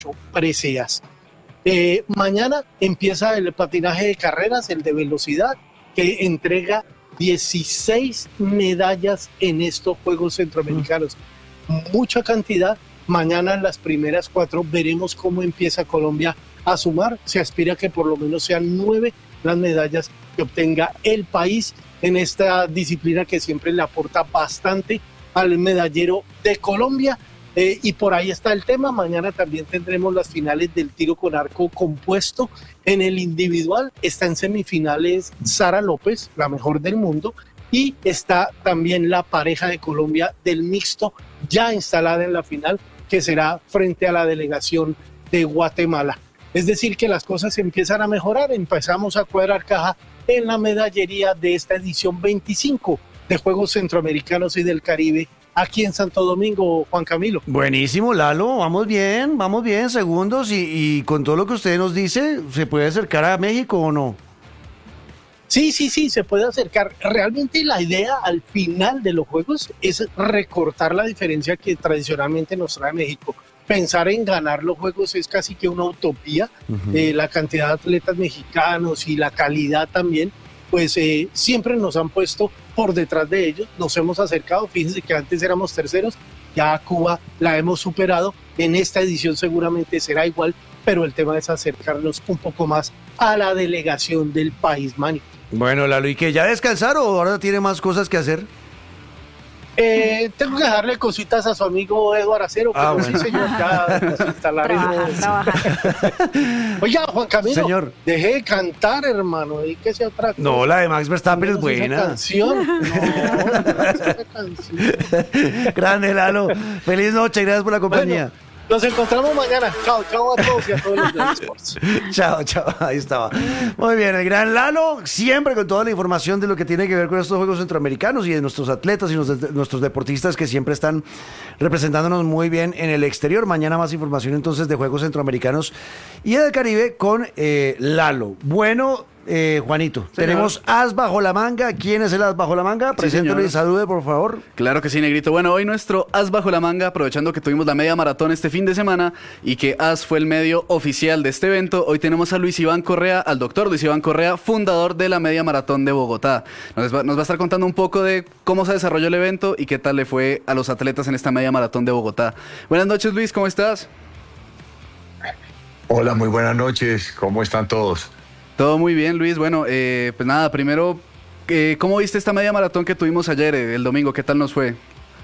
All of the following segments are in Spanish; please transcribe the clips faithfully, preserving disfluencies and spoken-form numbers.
preseas. Eh, mañana empieza el patinaje de carreras, el de velocidad, que entrega dieciséis medallas en estos Juegos Centroamericanos. Mucha cantidad. Mañana en las primeras cuatro veremos cómo empieza Colombia a sumar. Se aspira que por lo menos sean nueve las medallas que obtenga el país en esta disciplina que siempre le aporta bastante al medallero de Colombia. Eh, y por ahí está el tema. Mañana también tendremos las finales del tiro con arco compuesto. En el individual está en semifinales Sara López, la mejor del mundo, y está también la pareja de Colombia del mixto ya instalada en la final, que será frente a la delegación de Guatemala. Es decir, que las cosas empiezan a mejorar, empezamos a cuadrar caja en la medallería de esta edición veinticinco de Juegos Centroamericanos y del Caribe, aquí en Santo Domingo, Juan Camilo. Buenísimo, Lalo, vamos bien, vamos bien, segundos, y, y con todo lo que usted nos dice, ¿se puede acercar a México o no? Sí, sí, sí, se puede acercar. Realmente la idea al final de los Juegos es recortar la diferencia que tradicionalmente nos trae México. Pensar en ganar los Juegos es casi que una utopía. Uh-huh. Eh, la cantidad de atletas mexicanos y la calidad también, pues eh, siempre nos han puesto por detrás de ellos, nos hemos acercado. Fíjense que antes éramos terceros, ya a Cuba la hemos superado, en esta edición seguramente será igual, pero el tema es acercarnos un poco más a la delegación del país, Manny. Bueno, Lalo, ¿y qué? ¿Ya descansaron o ahora tiene más cosas que hacer? Eh, tengo que dejarle cositas a su amigo Eduardo Acero, pero ah, bueno. Sí, señor, ya nos instalaremos. Oiga, Juan Camilo, señor, deje de cantar, hermano, dedíquese a otra cosa. No, la de Max Verstappen es buena. Esa canción. No, esa canción. Grande, Lalo. Feliz noche, gracias por la compañía. Bueno, nos encontramos mañana. Chao, chao a todos y a todos los de Sports. Chao, chao. Ahí estaba. Muy bien, el gran Lalo, siempre con toda la información de lo que tiene que ver con estos Juegos Centroamericanos y de nuestros atletas y nuestros, nuestros deportistas que siempre están representándonos muy bien en el exterior. Mañana más información entonces de Juegos Centroamericanos y del Caribe con eh, Lalo. Bueno, Eh, Juanito, señor, tenemos as bajo la manga. ¿Quién es el as bajo la manga? Preséntelo, sí, y salude, por favor. Claro que sí, Negrito. Bueno, hoy nuestro as bajo la manga, aprovechando que tuvimos la media maratón este fin de semana y que as fue el medio oficial de este evento, hoy tenemos a Luis Iván Correa, al doctor Luis Iván Correa, fundador de la media maratón de Bogotá. Nos va, nos va a estar contando un poco de cómo se desarrolló el evento y qué tal le fue a los atletas en esta media maratón de Bogotá. Buenas noches, Luis, ¿cómo estás? Hola, muy buenas noches. ¿Cómo están todos? Todo muy bien, Luis. Bueno, eh, pues nada, primero, eh, ¿cómo viste esta media maratón que tuvimos ayer, eh, el domingo? ¿Qué tal nos fue?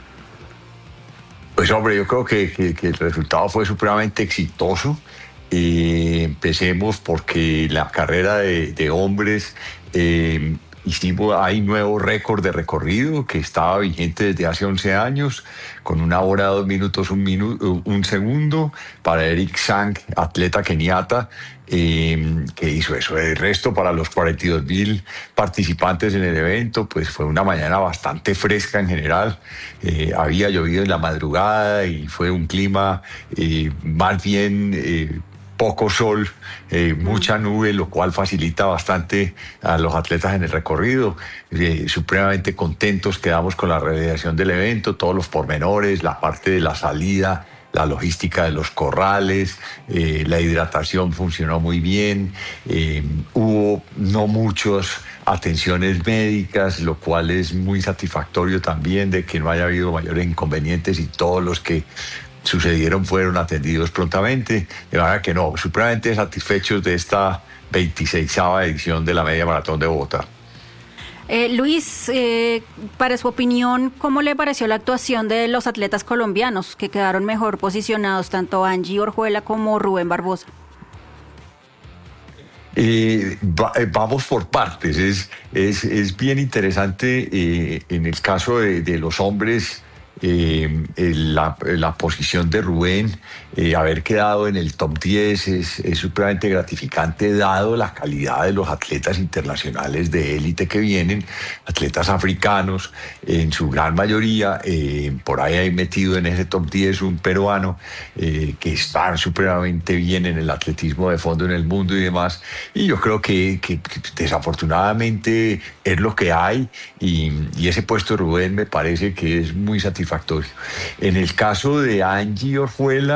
Pues hombre, yo creo que, que, que el resultado fue supremamente exitoso. Eh, empecemos porque la carrera de, de hombres, eh, hicimos, hay nuevo récord de recorrido que estaba vigente desde hace once años, con una hora, dos minutos, un, minuto, un segundo, para Eric Sang, atleta keniata, eh, que hizo eso. El resto, para los cuarenta y dos mil participantes en el evento, pues fue una mañana bastante fresca en general. Eh, había llovido en la madrugada y fue un clima eh, más bien... Eh, poco sol, eh, mucha nube, lo cual facilita bastante a los atletas en el recorrido. Eh, supremamente contentos quedamos con la realización del evento, todos los pormenores, la parte de la salida, la logística de los corrales, eh, la hidratación funcionó muy bien, eh, hubo no muchas atenciones médicas, lo cual es muy satisfactorio también, de que no haya habido mayores inconvenientes y todos los que sucedieron fueron atendidos prontamente. De manera que no, supremamente satisfechos de esta veintiseisava edición de la media maratón de Bogotá. Eh, Luis, eh, para su opinión, ¿cómo le pareció la actuación de los atletas colombianos que quedaron mejor posicionados, tanto Angie Orjuela como Rubén Barbosa? Eh, va, eh, vamos por partes. Es, es, es bien interesante eh, en el caso de, de los hombres. Eh, la, la posición de Rubén, eh, haber quedado en el top diez es, es supremamente gratificante, dado la calidad de los atletas internacionales de élite que vienen, atletas africanos en su gran mayoría. Eh, por ahí hay metido en ese top diez un peruano eh, que está supremamente bien en el atletismo de fondo en el mundo y demás, y yo creo que, que, que desafortunadamente es lo que hay, y, y ese puesto de Rubén me parece que es muy satisfactorio. En el caso de Angie Orjuela,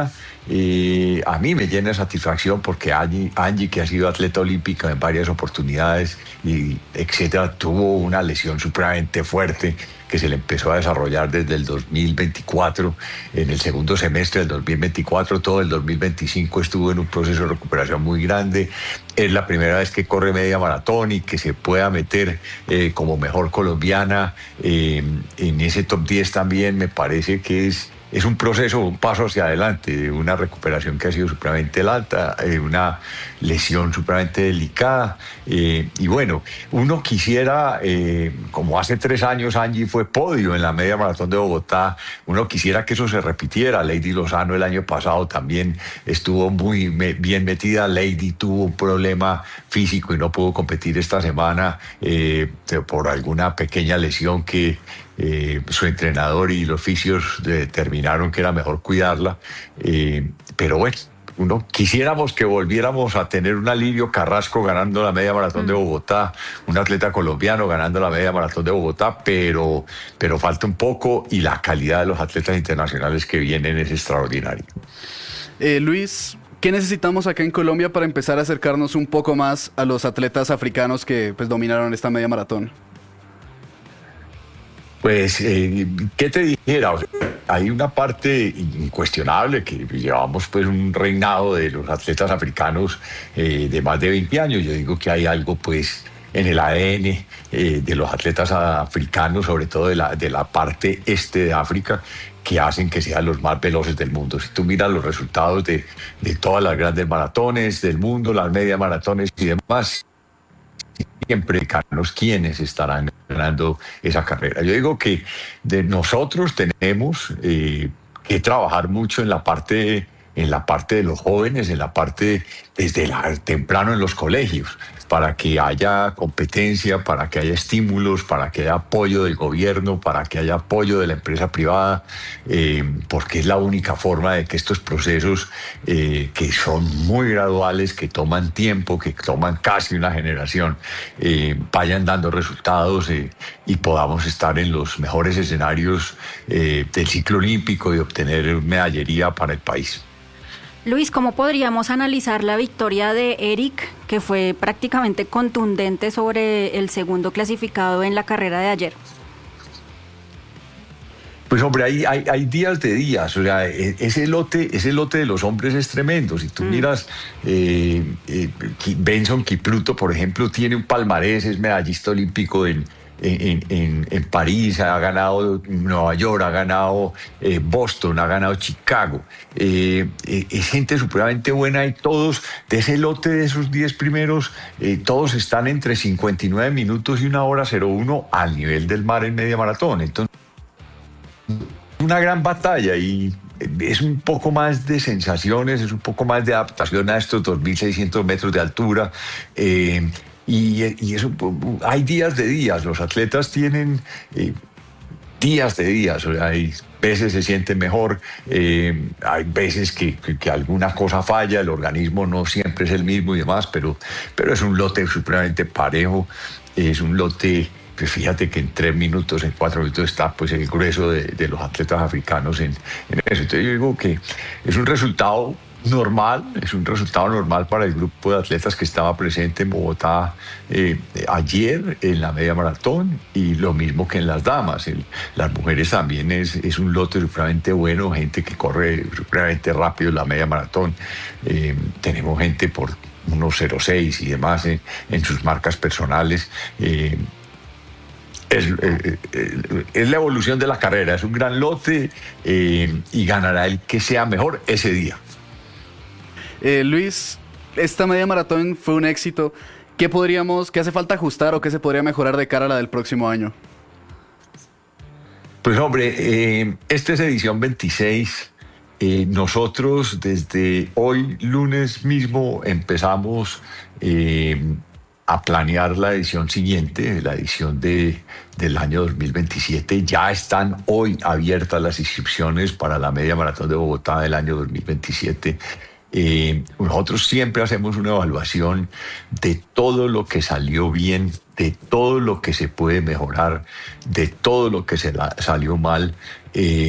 eh, a mí me llena de satisfacción porque Angie, Angie, que ha sido atleta olímpica en varias oportunidades, y etcétera, tuvo una lesión supremamente fuerte que se le empezó a desarrollar desde el dos mil veinticuatro, en el segundo semestre del dos mil veinticuatro, todo el dos mil veinticinco estuvo en un proceso de recuperación muy grande. Es la primera vez que corre media maratón y que se pueda meter eh, como mejor colombiana eh, en ese top diez también, me parece que es... Es un proceso, un paso hacia adelante, una recuperación que ha sido supremamente alta, eh, una lesión supremamente delicada. Eh, y bueno, uno quisiera, eh, como hace tres años Angie fue podio en la media maratón de Bogotá, uno quisiera que eso se repitiera. Lady Lozano el año pasado también estuvo muy me, bien metida. Lady tuvo un problema físico y no pudo competir esta semana eh, por alguna pequeña lesión que... Eh, su entrenador y los fisios determinaron que era mejor cuidarla, eh, pero bueno, uno quisiéramos que volviéramos a tener un Alirio Carrasco ganando la media maratón mm. de Bogotá, un atleta colombiano ganando la media maratón de Bogotá, pero, pero falta un poco y la calidad de los atletas internacionales que vienen es extraordinaria. Eh, Luis, ¿qué necesitamos acá en Colombia para empezar a acercarnos un poco más a los atletas africanos que pues, dominaron esta media maratón? Pues, eh, ¿qué te dijera? O sea, hay una parte incuestionable que llevamos pues un reinado de los atletas africanos eh, de más de veinte años. Yo digo que hay algo pues en el A D N eh, de los atletas africanos, sobre todo de la, de la parte este de África, que hacen que sean los más veloces del mundo. Si tú miras los resultados de, de todas las grandes maratones del mundo, las media maratones y demás, siempre africanos quienes estarán ganando esa carrera. Yo digo que de nosotros tenemos eh, que trabajar mucho en la parte en la parte de los jóvenes, en la parte desde la, temprano en los colegios, para que haya competencia, para que haya estímulos, para que haya apoyo del gobierno, para que haya apoyo de la empresa privada, eh, porque es la única forma de que estos procesos eh, que son muy graduales, que toman tiempo, que toman casi una generación, eh, vayan dando resultados eh, y podamos estar en los mejores escenarios eh, del ciclo olímpico y obtener medallería para el país. Luis, ¿cómo podríamos analizar la victoria de Eric, que fue prácticamente contundente sobre el segundo clasificado en la carrera de ayer? Pues hombre, hay, hay, hay días de días, o sea, ese lote, ese lote de los hombres es tremendo. Si tú mm. miras, eh, eh, Benson Kipruto, por ejemplo, tiene un palmarés, es medallista olímpico en... En, en, en París, ha ganado Nueva York, ha ganado eh, Boston, ha ganado Chicago. Eh, eh, es gente supremamente buena y todos, de ese lote de esos diez primeros, eh, todos están entre cincuenta y nueve minutos y una hora cero uno al nivel del mar en media maratón. Entonces, una gran batalla y es un poco más de sensaciones, es un poco más de adaptación a estos dos mil seiscientos metros de altura. Eh, Y, y eso, hay días de días, los atletas tienen eh, días de días, o sea, hay veces se sienten mejor, eh, hay veces que, que, que alguna cosa falla, el organismo no siempre es el mismo y demás, pero, pero es un lote supremamente parejo, es un lote, pues fíjate que en tres minutos, en cuatro minutos está pues el grueso de, de los atletas africanos en, en eso. Entonces yo digo que es un resultado normal, es un resultado normal para el grupo de atletas que estaba presente en Bogotá eh, ayer en la media maratón, y lo mismo que en las damas. El, las mujeres también es, es un lote supremamente bueno, gente que corre supremamente rápido en la media maratón. Eh, tenemos gente por unos cero seis y demás en, en sus marcas personales. Eh, Es, eh, eh, es la evolución de la carrera, es un gran lote eh, y ganará el que sea mejor ese día. Eh, Luis, esta media maratón fue un éxito. ¿Qué podríamos, qué hace falta ajustar o qué se podría mejorar de cara a la del próximo año? Pues hombre, eh, esta es edición veintiséis. Eh, nosotros desde hoy, lunes mismo, empezamos eh, a planear la edición siguiente, la edición de, del año dos mil veintisiete. Ya están hoy abiertas las inscripciones para la media maratón de Bogotá del año dos mil veintisiete. Eh, nosotros siempre hacemos una evaluación de todo lo que salió bien, de todo lo que se puede mejorar, de todo lo que se la, salió mal, eh,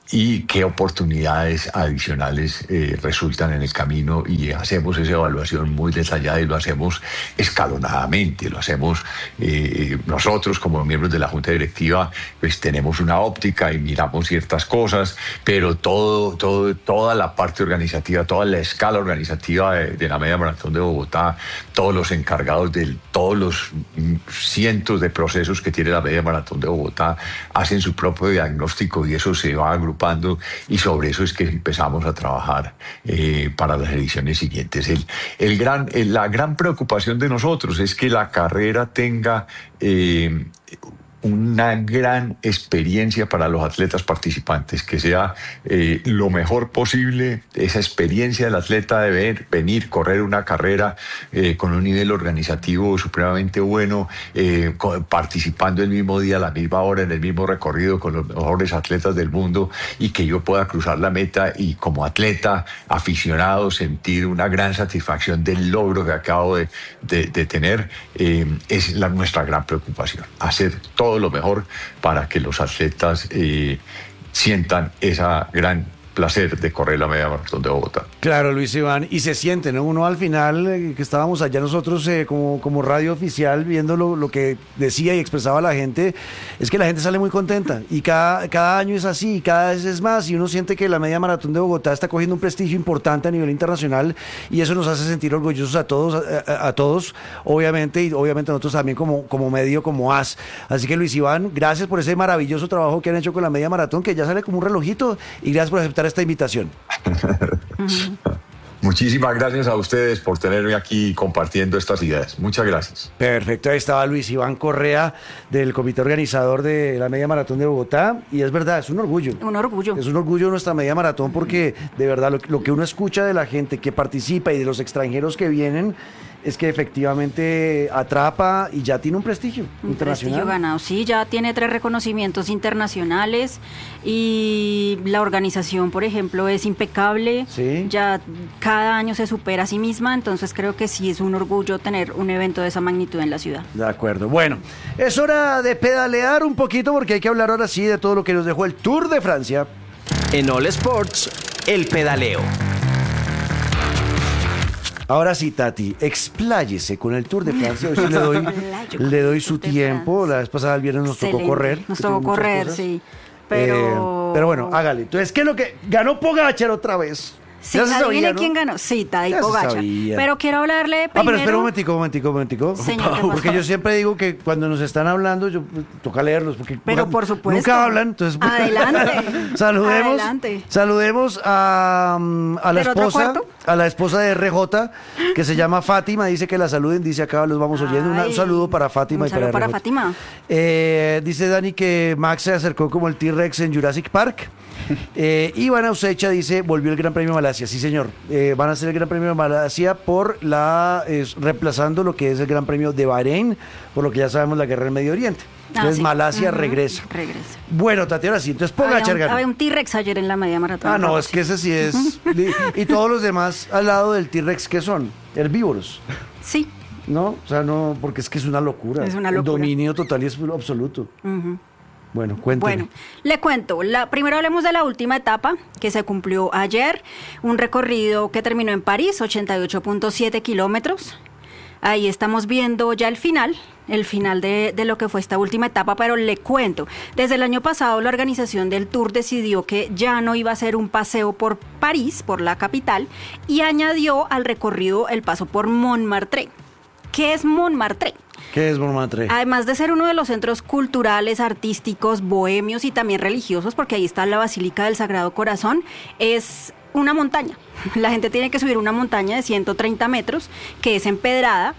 y qué oportunidades adicionales eh, resultan en el camino, y hacemos esa evaluación muy detallada y lo hacemos escalonadamente, lo hacemos eh, nosotros como miembros de la Junta Directiva, pues tenemos una óptica y miramos ciertas cosas, pero todo, todo, toda la parte organizativa, toda la escala organizativa de, de la Media Maratón de Bogotá, todos los encargados de todos los cientos de procesos que tiene la Media Maratón de Bogotá hacen su propio diagnóstico y eso se va agrupando, y sobre eso es que empezamos a trabajar eh, para las ediciones siguientes. El, el gran, el, la gran preocupación de nosotros es que la carrera tenga eh, una gran experiencia para los atletas participantes, que sea eh, lo mejor posible esa experiencia del atleta de ver, venir, correr una carrera eh, con un nivel organizativo supremamente bueno, eh, con, participando el mismo día, a la misma hora, en el mismo recorrido con los mejores atletas del mundo, y que yo pueda cruzar la meta y como atleta aficionado sentir una gran satisfacción del logro que acabo de, de, de tener. Eh, es la, nuestra gran preocupación, hacer todo lo mejor para que los atletas eh, sientan esa gran placer de correr la Media Maratón de Bogotá. Claro, Luis Iván, y se siente, ¿no? Uno al final, eh, que estábamos allá nosotros eh, como, como radio oficial, viendo lo, lo que decía y expresaba la gente, es que la gente sale muy contenta, y cada, cada año es así, y cada vez es más, y uno siente que la Media Maratón de Bogotá está cogiendo un prestigio importante a nivel internacional, y eso nos hace sentir orgullosos a todos, a, a, a todos, obviamente, y obviamente nosotros también como, como medio, como A S. Así que Luis Iván, gracias por ese maravilloso trabajo que han hecho con la Media Maratón, que ya sale como un relojito, y gracias por aceptar esta invitación. Muchísimas gracias a ustedes por tenerme aquí compartiendo estas ideas. Muchas gracias. Perfecto, ahí estaba Luis Iván Correa del comité organizador de la Media Maratón de Bogotá, y es verdad, es un orgullo. Un orgullo. Es un orgullo nuestra Media Maratón, porque de verdad lo, lo que uno escucha de la gente que participa y de los extranjeros que vienen es que efectivamente atrapa y ya tiene un prestigio un internacional. Prestigio ganado, sí, ya tiene tres reconocimientos internacionales, y la organización, por ejemplo, es impecable. Sí. Ya cada año se supera a sí misma, entonces creo que sí es un orgullo tener un evento de esa magnitud en la ciudad. De acuerdo. Bueno, es hora de pedalear un poquito, porque hay que hablar ahora sí de todo lo que nos dejó el Tour de Francia. En All Sports, el pedaleo. Ahora sí, Tati, expláyese con el Tour de Francia. Hoy sí le doy, le doy su tiempo. La vez pasada el viernes nos Excelente. tocó correr. Nos tocó correr, sí. Pero... Eh, pero bueno, hágale. Entonces, ¿qué es lo que ganó Pogacar otra vez? Sí, Ya se adivine sabía, ¿no? quién ganó. Sí, Tadej Ya se Pogacar. sabía. Pero quiero hablarle Ah, primero... pero espera un momentico, un momentico, un momentico. Señor, ¿qué Porque pasó? yo siempre digo que cuando nos están hablando, yo toca leerlos, porque Pero nunca- por supuesto. nunca hablan, entonces Adelante. saludemos, Adelante. saludemos a, mm, a la ¿Del otro esposa, cuarto? a la esposa de R J, que se llama Fátima, dice que la saluden, dice acá los vamos oyendo. Una- un Ay, saludo para Fátima un y para saludo para R J. Fátima. Eh, dice Dani que Max se acercó como el T-Rex en Jurassic Park. Eh, Ivana Usecha dice, volvió el Gran Premio de Malasia. Sí, señor. Eh, van a hacer el Gran Premio de Malasia por la eh, reemplazando lo que es el Gran Premio de Bahrein, por lo que ya sabemos la guerra del Medio Oriente. Ah, Entonces sí. Malasia Ujú, regresa. Regresa. Bueno, Tatiana, sí. Entonces Había Pogacar un, ganó. había un T-Rex ayer en la media maratón. Ah, no, Rojo, es sí. que ese sí es. Y todos los demás al lado del T-Rex, ¿qué son? Herbívoros. Sí. ¿No? O sea, no, porque es que es una locura. Es una El locura. dominio total y absoluto. Ujú. Bueno, cuénteme. Bueno, le cuento. La, primero hablemos de la última etapa que se cumplió ayer. Un recorrido que terminó en París, ochenta y ocho punto siete kilómetros. Ahí estamos viendo ya el final, el final de, de lo que fue esta última etapa, pero le cuento. Desde el año pasado la organización del Tour decidió que ya no iba a ser un paseo por París, por la capital, y añadió al recorrido el paso por Montmartre. ¿Qué es Montmartre? ¿Qué es Montmartre? Además de ser uno de los centros culturales, artísticos, bohemios y también religiosos, porque ahí está la Basílica del Sagrado Corazón, es una montaña. La gente tiene que subir una montaña de ciento treinta metros, que es empedrada,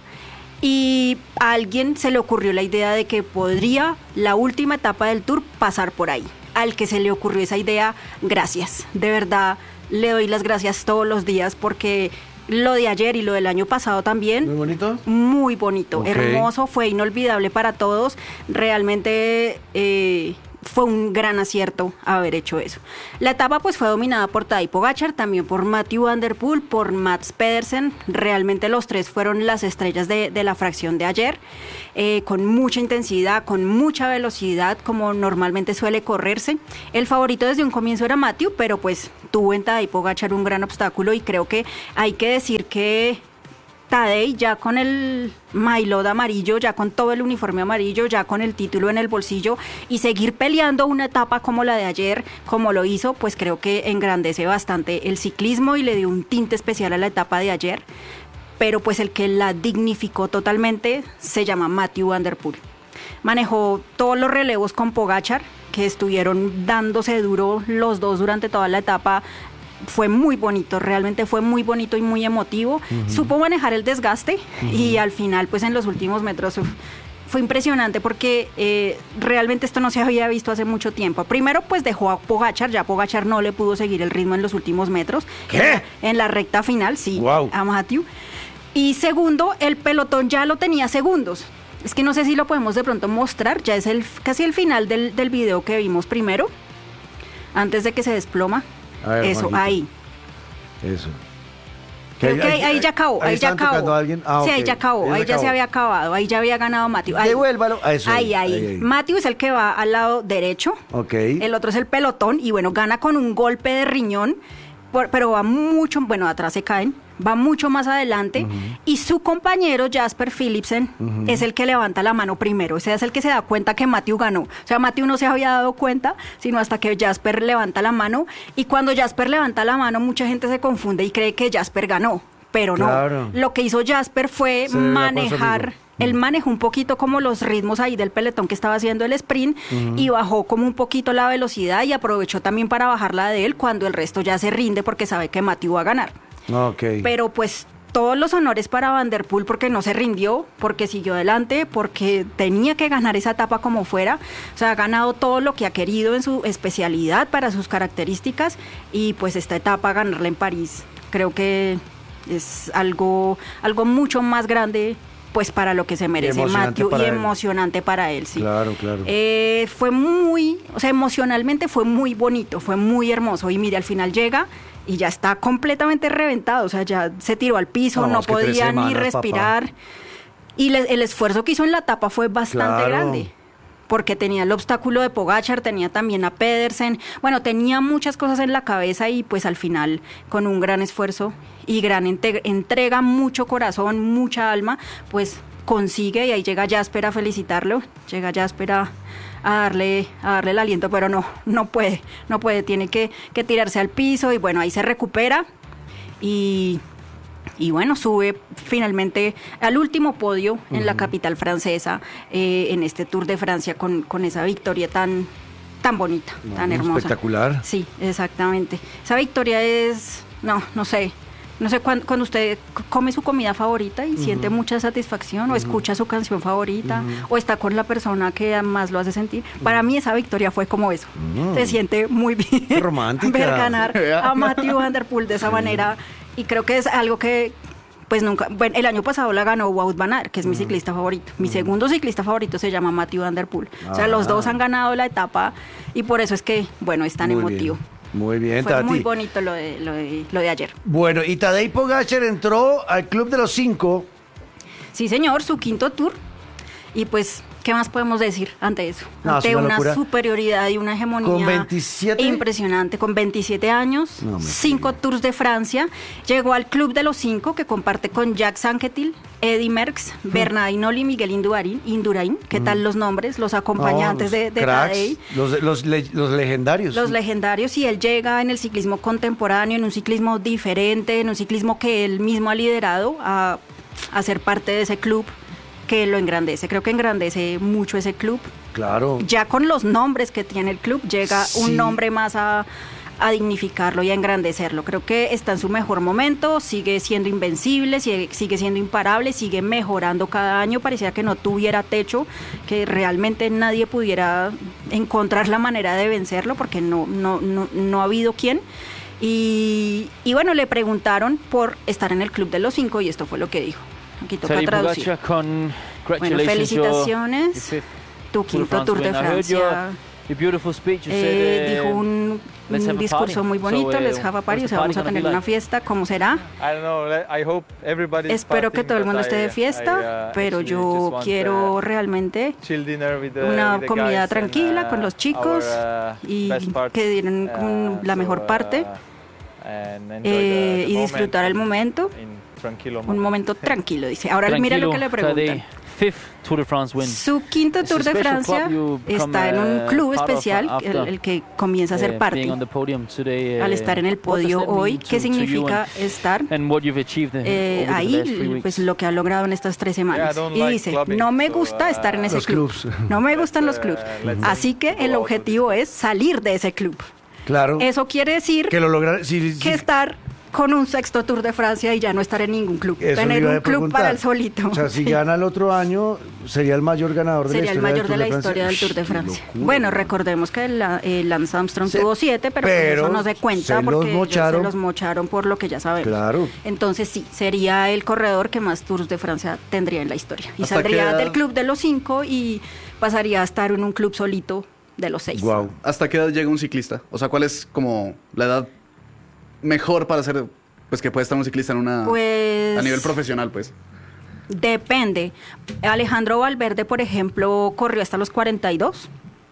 y a alguien se le ocurrió la idea de que podría la última etapa del tour pasar por ahí. Al que se le ocurrió esa idea, gracias. De verdad, le doy las gracias todos los días porque... Lo de ayer y lo del año pasado también. Muy bonito. Muy bonito, Ok. hermoso, fue inolvidable para todos. Realmente eh, fue un gran acierto haber hecho eso. La etapa pues fue dominada por Tadej Pogačar, también por Mathieu van der Poel, por Mats Pedersen. Realmente los tres fueron las estrellas de, de la fracción de ayer, eh, con mucha intensidad, con mucha velocidad, como normalmente suele correrse. El favorito desde un comienzo era Mathieu, pero pues tuvo en Tadej Pogačar un gran obstáculo, y creo que hay que decir que Tadej, ya con el maillot amarillo, ya con todo el uniforme amarillo, ya con el título en el bolsillo, y seguir peleando una etapa como la de ayer, como lo hizo, pues creo que engrandece bastante el ciclismo y le dio un tinte especial a la etapa de ayer. Pero pues el que la dignificó totalmente se llama Mathieu van der Poel. Manejó todos los relevos con Pogačar, que estuvieron dándose duro los dos durante toda la etapa. Fue muy bonito, realmente fue muy bonito y muy emotivo. Uh-huh. Supo manejar el desgaste, uh-huh, y al final, pues en los últimos metros, uf, fue impresionante porque eh, realmente esto no se había visto hace mucho tiempo. Primero, pues dejó a Pogačar, ya Pogačar no le pudo seguir el ritmo en los últimos metros. ¿Qué? En la, en la recta final, sí, wow, a Mathieu. Y segundo, el pelotón ya lo tenía segundos. Es que no sé si lo podemos de pronto mostrar, ya es el casi el final del, del video que vimos primero, antes de que se desploma. A ver, eso, Juanito, ahí. Eso. Creo que ahí, ahí ya acabó, ahí, ahí ya acabó. A alguien. Ah, sí, okay, ahí ya acabó, ahí, ahí ya acabó. Se había acabado, ahí ya había ganado Mathieu. Ahí. Devuélvalo a eso. Ahí, ahí. ahí, ahí. Mathieu es el que va al lado derecho. Ok. El otro es el pelotón y bueno, gana con un golpe de riñón, por, pero va mucho, bueno, atrás se caen, va mucho más adelante, uh-huh, y su compañero Jasper Philipsen, uh-huh, es el que levanta la mano primero, o sea, es el que se da cuenta que Mathieu ganó. O sea, Mathieu no se había dado cuenta, sino hasta que Jasper levanta la mano, y cuando Jasper levanta la mano, mucha gente se confunde y cree que Jasper ganó, pero claro, no. Lo que hizo Jasper fue se manejar... Él manejó un poquito como los ritmos ahí del pelotón que estaba haciendo el sprint, uh-huh, y bajó como un poquito la velocidad y aprovechó también para bajarla de él cuando el resto ya se rinde porque sabe que Mathieu va a ganar. Okay. Pero pues todos los honores para Van der Poel porque no se rindió, porque siguió adelante, porque tenía que ganar esa etapa como fuera. O sea, ha ganado todo lo que ha querido en su especialidad para sus características, y pues esta etapa ganarla en París creo que es algo, algo mucho más grande pues para lo que se merece Mathieu, y emocionante para él, sí. Claro, claro. Eh, fue muy, o sea, emocionalmente fue muy bonito, fue muy hermoso, y mire, al final llega y ya está completamente reventado, o sea, ya se tiró al piso, no, no podía semanas, ni respirar, papá. Y le, el esfuerzo que hizo en la etapa fue bastante claro, grande, porque tenía el obstáculo de Pogačar, tenía también a Pedersen, bueno, tenía muchas cosas en la cabeza, y pues al final, con un gran esfuerzo y gran entrega, mucho corazón, mucha alma, pues consigue, y ahí llega Jasper a felicitarlo, llega Jasper a, a darle a darle el aliento, pero no, no puede, no puede, tiene que, que tirarse al piso, y bueno, ahí se recupera, y... Y bueno, sube finalmente al último podio uh-huh, en la capital francesa, eh, en este Tour de Francia, con, con esa victoria tan, tan bonita, no, tan hermosa. Espectacular. Sí, exactamente. Esa victoria es, no, no sé, no sé, cuando, cuando usted come su comida favorita y uh-huh, siente mucha satisfacción, uh-huh, o escucha su canción favorita, uh-huh, o está con la persona que más lo hace sentir. Uh-huh. Para mí esa victoria fue como eso. Uh-huh. Se siente muy bien. Qué romántica. Ver ganar a Mathieu van der Poel de esa sí, manera. Y creo que es algo que, pues nunca, bueno, el año pasado la ganó Wout van Aert, que es uh-huh, mi ciclista favorito. Mi uh-huh, segundo ciclista favorito se llama Mathieu van der Poel. Ah, o sea, los dos han ganado la etapa, y por eso es que, bueno, es tan emotivo. Bien. Muy bien, Fue Tati. muy bonito lo de, lo, de, lo de ayer. Bueno, y Tadej Pogačar entró al Club de los Cinco. Sí, señor, su quinto Tour. Y pues, ¿qué más podemos decir ante eso? No, ante una, una superioridad y una hegemonía ¿Con veintisiete? Impresionante. Con veintisiete años, no, cinco Tours de Francia. Llegó al Club de los Cinco, que comparte con Jacques Anquetil, Eddy Merckx, mm. Bernard Hinault y Miguel Indurain. Indurain. ¿Qué mm. tal los nombres? Los acompañantes no, los de, de Tadej. Los, los, le, los legendarios. Los legendarios, y él llega en el ciclismo contemporáneo, en un ciclismo diferente, en un ciclismo que él mismo ha liderado a, a ser parte de ese club que lo engrandece. Creo que engrandece mucho ese club. Claro. Ya con los nombres que tiene el club, llega sí, un nombre más a, a dignificarlo y a engrandecerlo. Creo que está en su mejor momento, sigue siendo invencible, sigue, sigue siendo imparable, sigue mejorando cada año. Parecía que no tuviera techo, que realmente nadie pudiera encontrar la manera de vencerlo, porque no, no, no, no ha habido quien. Y, y bueno, le preguntaron por estar en el Club de los Cinco, y esto fue lo que dijo. Aquí toca traducir. Bueno, felicitaciones. Tu quinto Tour de Francia your beautiful speech. You Eh, said, dijo uh, un, let's un have a discurso party. muy bonito, So, uh, les have a party, what's o the sea, vamos party a gonna tener be una like? fiesta, ¿cómo será? I don't know. I hope everybody. Espero que todo el mundo esté de fiesta, pero yo quiero realmente una comida tranquila con los chicos y que dieran como la mejor parte eh, y disfrutar el momento, un momento tranquilo, dice. Ahora mira lo que le preguntan. Fifth Tour de France win. Su quinto It's a Tour de special Francia club you become, está en un uh, club part of especial, after, el, el que comienza a ser uh, parte. being on the podium today, uh, Al estar en el what does podio that mean hoy, to- ¿qué to you significa and- estar and what you've achieved, uh, eh, over the ahí? last three weeks? Pues lo que ha logrado en estas tres semanas. Yeah, I don't Y like dice, clubbing, no me so, gusta uh, estar en ese Los club. clubs. No me gustan los uh, clubs. let's Así que go el out objetivo es salir de ese club. Claro. Eso quiere decir Que lo logra. Sí, sí, que estar con un sexto Tour de Francia y ya no estar en ningún club. eso le Tener iba a un club preguntar. para el solito. O sea, si Sí. gana el otro año, sería el mayor ganador de Sería la el historia mayor de del la Tour de historia del Francia. Tour de Ush, Francia. qué locura. Bueno, recordemos que la- eh, Lance Armstrong Sí, tuvo siete, pero, pues pero eso no se cuenta se los porque ellos mocharon. se los mocharon por lo que ya sabemos. Claro. Entonces sí, sería el corredor que más Tours de Francia tendría en la historia. Y ¿Hasta saldría qué edad? del club de los cinco y pasaría a estar en un club solito de los seis. Wow. ¿Hasta qué edad llega un ciclista? O sea, ¿cuál es como la edad mejor para ser, pues que puede estar un ciclista en una... Pues a nivel profesional, pues? depende. Alejandro Valverde, por ejemplo, corrió hasta los cuarenta y dos.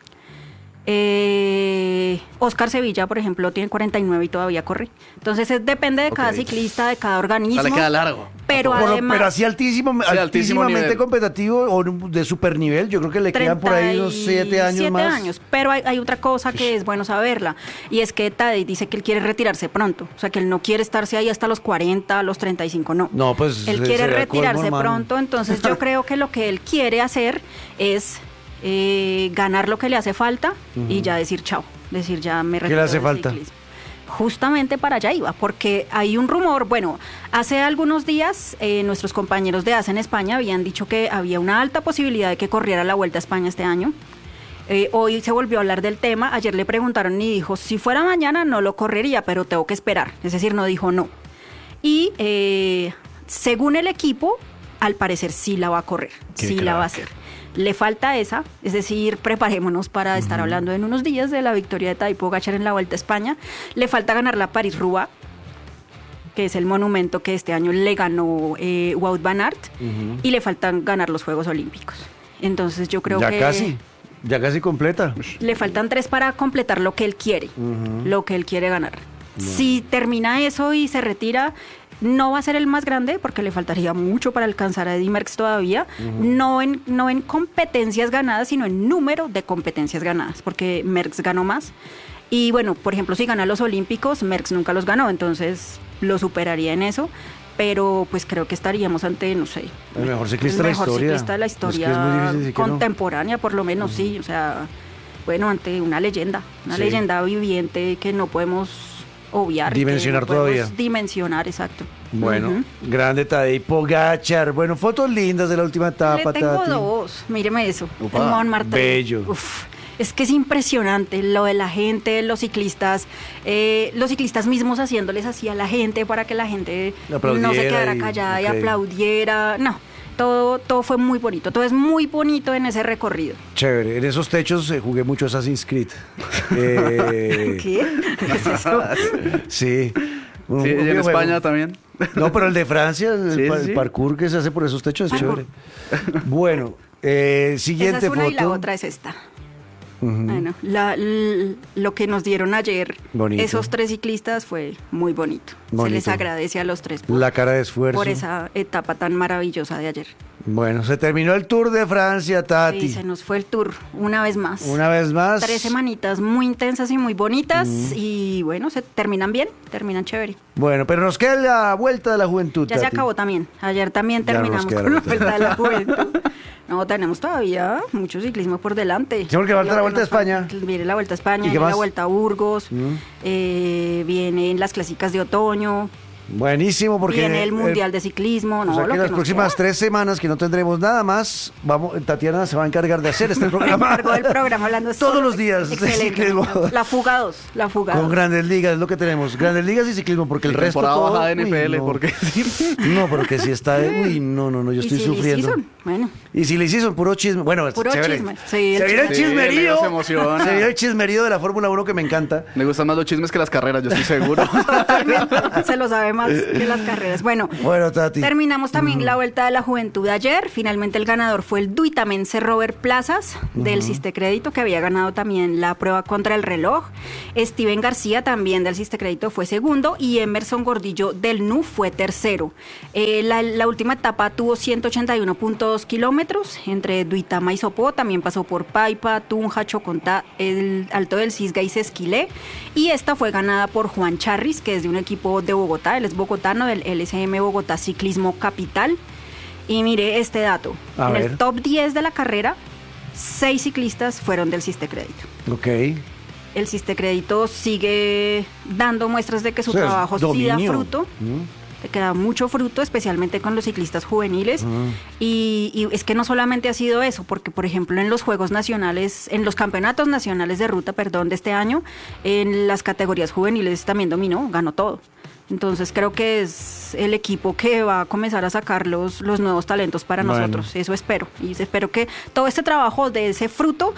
Eh, Oscar Sevilla, por ejemplo, tiene cuarenta y nueve y todavía corre. Entonces es- depende de cada Ok. ciclista, de cada O organismo. sea, le queda largo. Pero Por lo- además, pero así altísimo, altísimo altísimamente nivel. competitivo o de super nivel, yo creo que le quedan por ahí unos siete años siete más. años. Pero hay, hay otra cosa que es bueno saberla, y es que Tadej dice que él quiere retirarse pronto. O sea, que él no quiere estarse ahí hasta los cuarenta, los treinta y cinco, no. No, pues Él se- quiere sería retirarse colmo, hermano. pronto, entonces yo creo que lo que él quiere hacer es eh, ganar lo que le hace falta y ya decir chao, decir ya me retiro le hace del falta? ciclismo. Justamente para allá iba, porque hay un rumor, bueno, hace algunos días eh, nuestros compañeros de A S en España habían dicho que había una alta posibilidad de que corriera la Vuelta a España este año. Eh, hoy se volvió a hablar del tema, ayer le preguntaron y dijo, si fuera mañana no lo correría, pero tengo que esperar, es decir, no dijo no. Y eh, según el equipo, al parecer sí la va a correr, Qué sí la va a crack. hacer. Le falta esa, es decir, preparémonos para estar hablando en unos días de la victoria de Tadej Pogačar en la Vuelta a España. Le falta ganar la París-Roubaix, que es el monumento que este año le ganó eh, Wout van Aert, y le faltan ganar los Juegos Olímpicos. Entonces yo creo Ya que casi, ya casi completa. le faltan tres para completar lo que él quiere, lo que él quiere ganar. Si termina eso y se retira, no va a ser el más grande porque le faltaría mucho para alcanzar a Eddy Merckx todavía, no, en, no en competencias ganadas, sino en número de competencias ganadas, porque Merckx ganó más. Y bueno, por ejemplo, si gana los Olímpicos, Merckx nunca los ganó, entonces lo superaría en eso. Pero pues creo que estaríamos ante, no sé, El mejor ciclista el de la mejor historia. ciclista de la Es que es muy historia difícil decir que no. contemporánea, por lo menos, sí. O sea, bueno, ante una leyenda, una Sí. leyenda viviente que no podemos obviar. que Dimensionar no podemos todavía. Dimensionar, exacto. Bueno, Ujú. grande Tadej Pogačar. Bueno, fotos lindas de la última etapa, Le tengo Tati. dos, míreme eso. Upa, el Montmartre. bello. Uf, es que es impresionante lo de la gente, los ciclistas, eh, los ciclistas mismos haciéndoles así a la gente para que la gente no se Aplaudiera quedara y- callada y ok. aplaudiera. No, todo, todo fue muy bonito, todo es muy bonito en ese recorrido. Chévere. En esos techos eh, jugué mucho Assassin's Creed. Eh, ¿Qué? ¿Qué es eso? Sí. Un- Sí, un y en videojuego. España también. No, pero el de Francia, el, Sí, pa- sí. el parkour que se hace por esos techos es Parkour. chévere. Bueno, eh, Esa siguiente es una foto. y la otra es esta. Ujú. Bueno, la- l- lo que nos dieron ayer, Bonito. esos tres ciclistas, fue muy bonito. Se Bonito. les agradece a los tres por, La cara de esfuerzo. por esa etapa tan maravillosa de ayer. Bueno, se terminó el Tour de Francia, Tati. Sí, se nos fue el tour una vez más. Una vez más. Tres semanitas muy intensas y muy bonitas y bueno, se terminan bien, terminan chévere. Bueno, pero nos queda la vuelta de la juventud. Ya se Tati. acabó también. Ayer también Ya no nos terminamos queda con la la vuelta de la juventud. No, tenemos todavía mucho ciclismo por delante. Sí, porque falta la Lo que Vuelta a nos falta- España. Viene la Vuelta a ¿Y España, qué viene más? la Vuelta a Burgos, Mm. eh, vienen las clásicas de otoño. Buenísimo, porque viene el Mundial eh, de Ciclismo, ¿no? o sea Lo que que las nos próximas queda. tres semanas que no tendremos nada más, vamos, Tatiana se va a encargar de hacer este programa. Me encargo del programa hablando todos solo- los días de Excelente. ciclismo. La fuga dos, la fuga Con dos. Grandes Ligas es lo que tenemos, Grandes Ligas y ciclismo, porque el Y resto temporada todo, baja de N F uy, L, no. porque sí. No, porque si está, uy, no, no, no, yo ¿Y estoy si sufriendo. Season? Bueno, Y si le hicieron puro chisme, bueno, Puro chévere. chisme, sí, el se viene el chisme. chismerío. Sí, Leo se emociona. Se viene el chismerío de la Fórmula uno que me encanta. Me gustan más los chismes que las carreras, yo estoy seguro. totalmente. Se lo sabe más que las carreras. Bueno, Bueno, Tati. terminamos también la Vuelta de la Juventud de ayer. Finalmente el ganador fue el duitamense Robert Plazas del Siste Crédito, que había ganado también la prueba contra el reloj. Steven García también del Siste Crédito fue segundo y Emerson Gordillo del N U fue tercero. Eh, la, la última etapa tuvo ciento ochenta y uno punto dos kilómetros entre Duitama y Sopó. También pasó por Paipa, Tunja, Chocontá, el Alto del Cisga y Sesquilé. Y esta fue ganada por Juan Charris, que es de un equipo de Bogotá. Él es bogotano del L S M Bogotá Ciclismo Capital. Y mire este dato. A en ver. el top diez de la carrera, seis ciclistas fueron del Siste Crédito. Ok. El Siste Crédito sigue dando muestras de que su O sea, es trabajo sí da dominio. fruto. Mm. Le queda mucho fruto, especialmente con los ciclistas juveniles. Y, y es que no solamente ha sido eso, porque por ejemplo en los Juegos Nacionales, en los Campeonatos Nacionales de Ruta, perdón, de este año, en las categorías juveniles también dominó, ganó todo. Entonces creo que es el equipo que va a comenzar a sacar los, los nuevos talentos para Bueno. nosotros. Eso espero. Y espero que todo este trabajo de ese fruto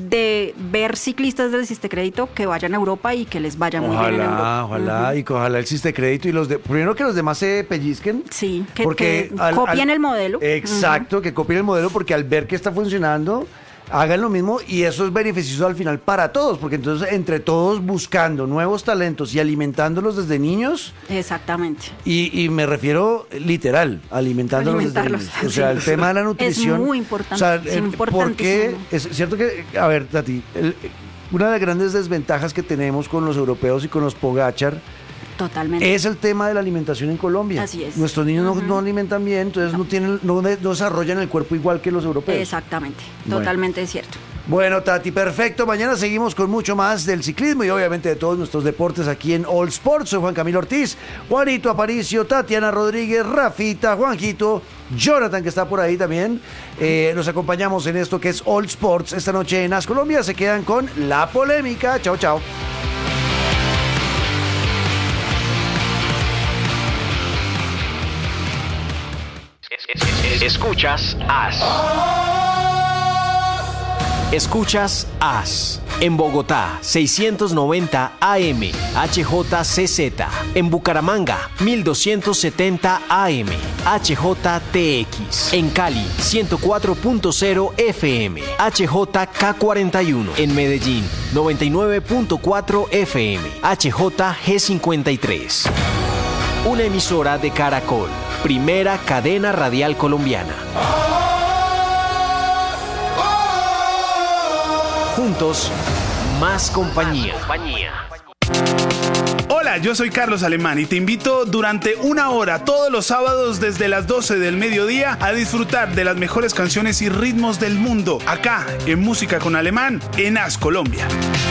de ver ciclistas del Siste Crédito que vayan a Europa y que les vaya muy bien en Ojalá, Europa. ojalá, y que ojalá el Siste Crédito y los de, primero que los demás se pellizquen. Sí, que, porque que al- copien al- el modelo. Exacto, que copien el modelo porque al ver que está funcionando, hagan lo mismo y eso es beneficioso al final para todos, porque entonces entre todos buscando nuevos talentos y alimentándolos desde niños, Exactamente. y, y me refiero literal, alimentándolos, Alimentarlos, desde niños. O sea, sí. el tema de la nutrición. muy importante, O sea, es eh, porque importantísimo. es cierto que, a ver, Tati, el- una de las grandes desventajas que tenemos con los europeos y con los Pogachar Totalmente. es el tema de la alimentación en Colombia. Así es. Nuestros niños no- Ujú. no, alimentan bien, entonces no. tienen, no, de- no desarrollan el cuerpo igual que los europeos. Exactamente. Bueno. Totalmente cierto. Bueno, Tati, perfecto. Mañana seguimos con mucho más del ciclismo y obviamente de todos nuestros deportes aquí en All Sports. Soy Juan Camilo Ortiz, Juanito Aparicio, Tatiana Rodríguez, Rafita, Juanjito, Jonathan, que está por ahí también. Eh, nos acompañamos en esto que es All Sports esta noche en As Colombia. Se quedan con La Polémica. Chao, chao. Escuchas As. Escuchas As. En Bogotá, seiscientos noventa A M, H J C Z. En Bucaramanga, mil doscientos setenta A M, H J T X. En Cali, ciento cuatro punto cero F M, H J K cuarenta y uno. En Medellín, noventa y nueve punto cuatro F M, H J G cincuenta y tres. Una emisora de Caracol, primera cadena radial colombiana. Juntos, más compañía. Hola, yo soy Carlos Alemán y te invito durante una hora todos los sábados desde las doce del mediodía a disfrutar de las mejores canciones y ritmos del mundo, acá en Música con Alemán, en As Colombia.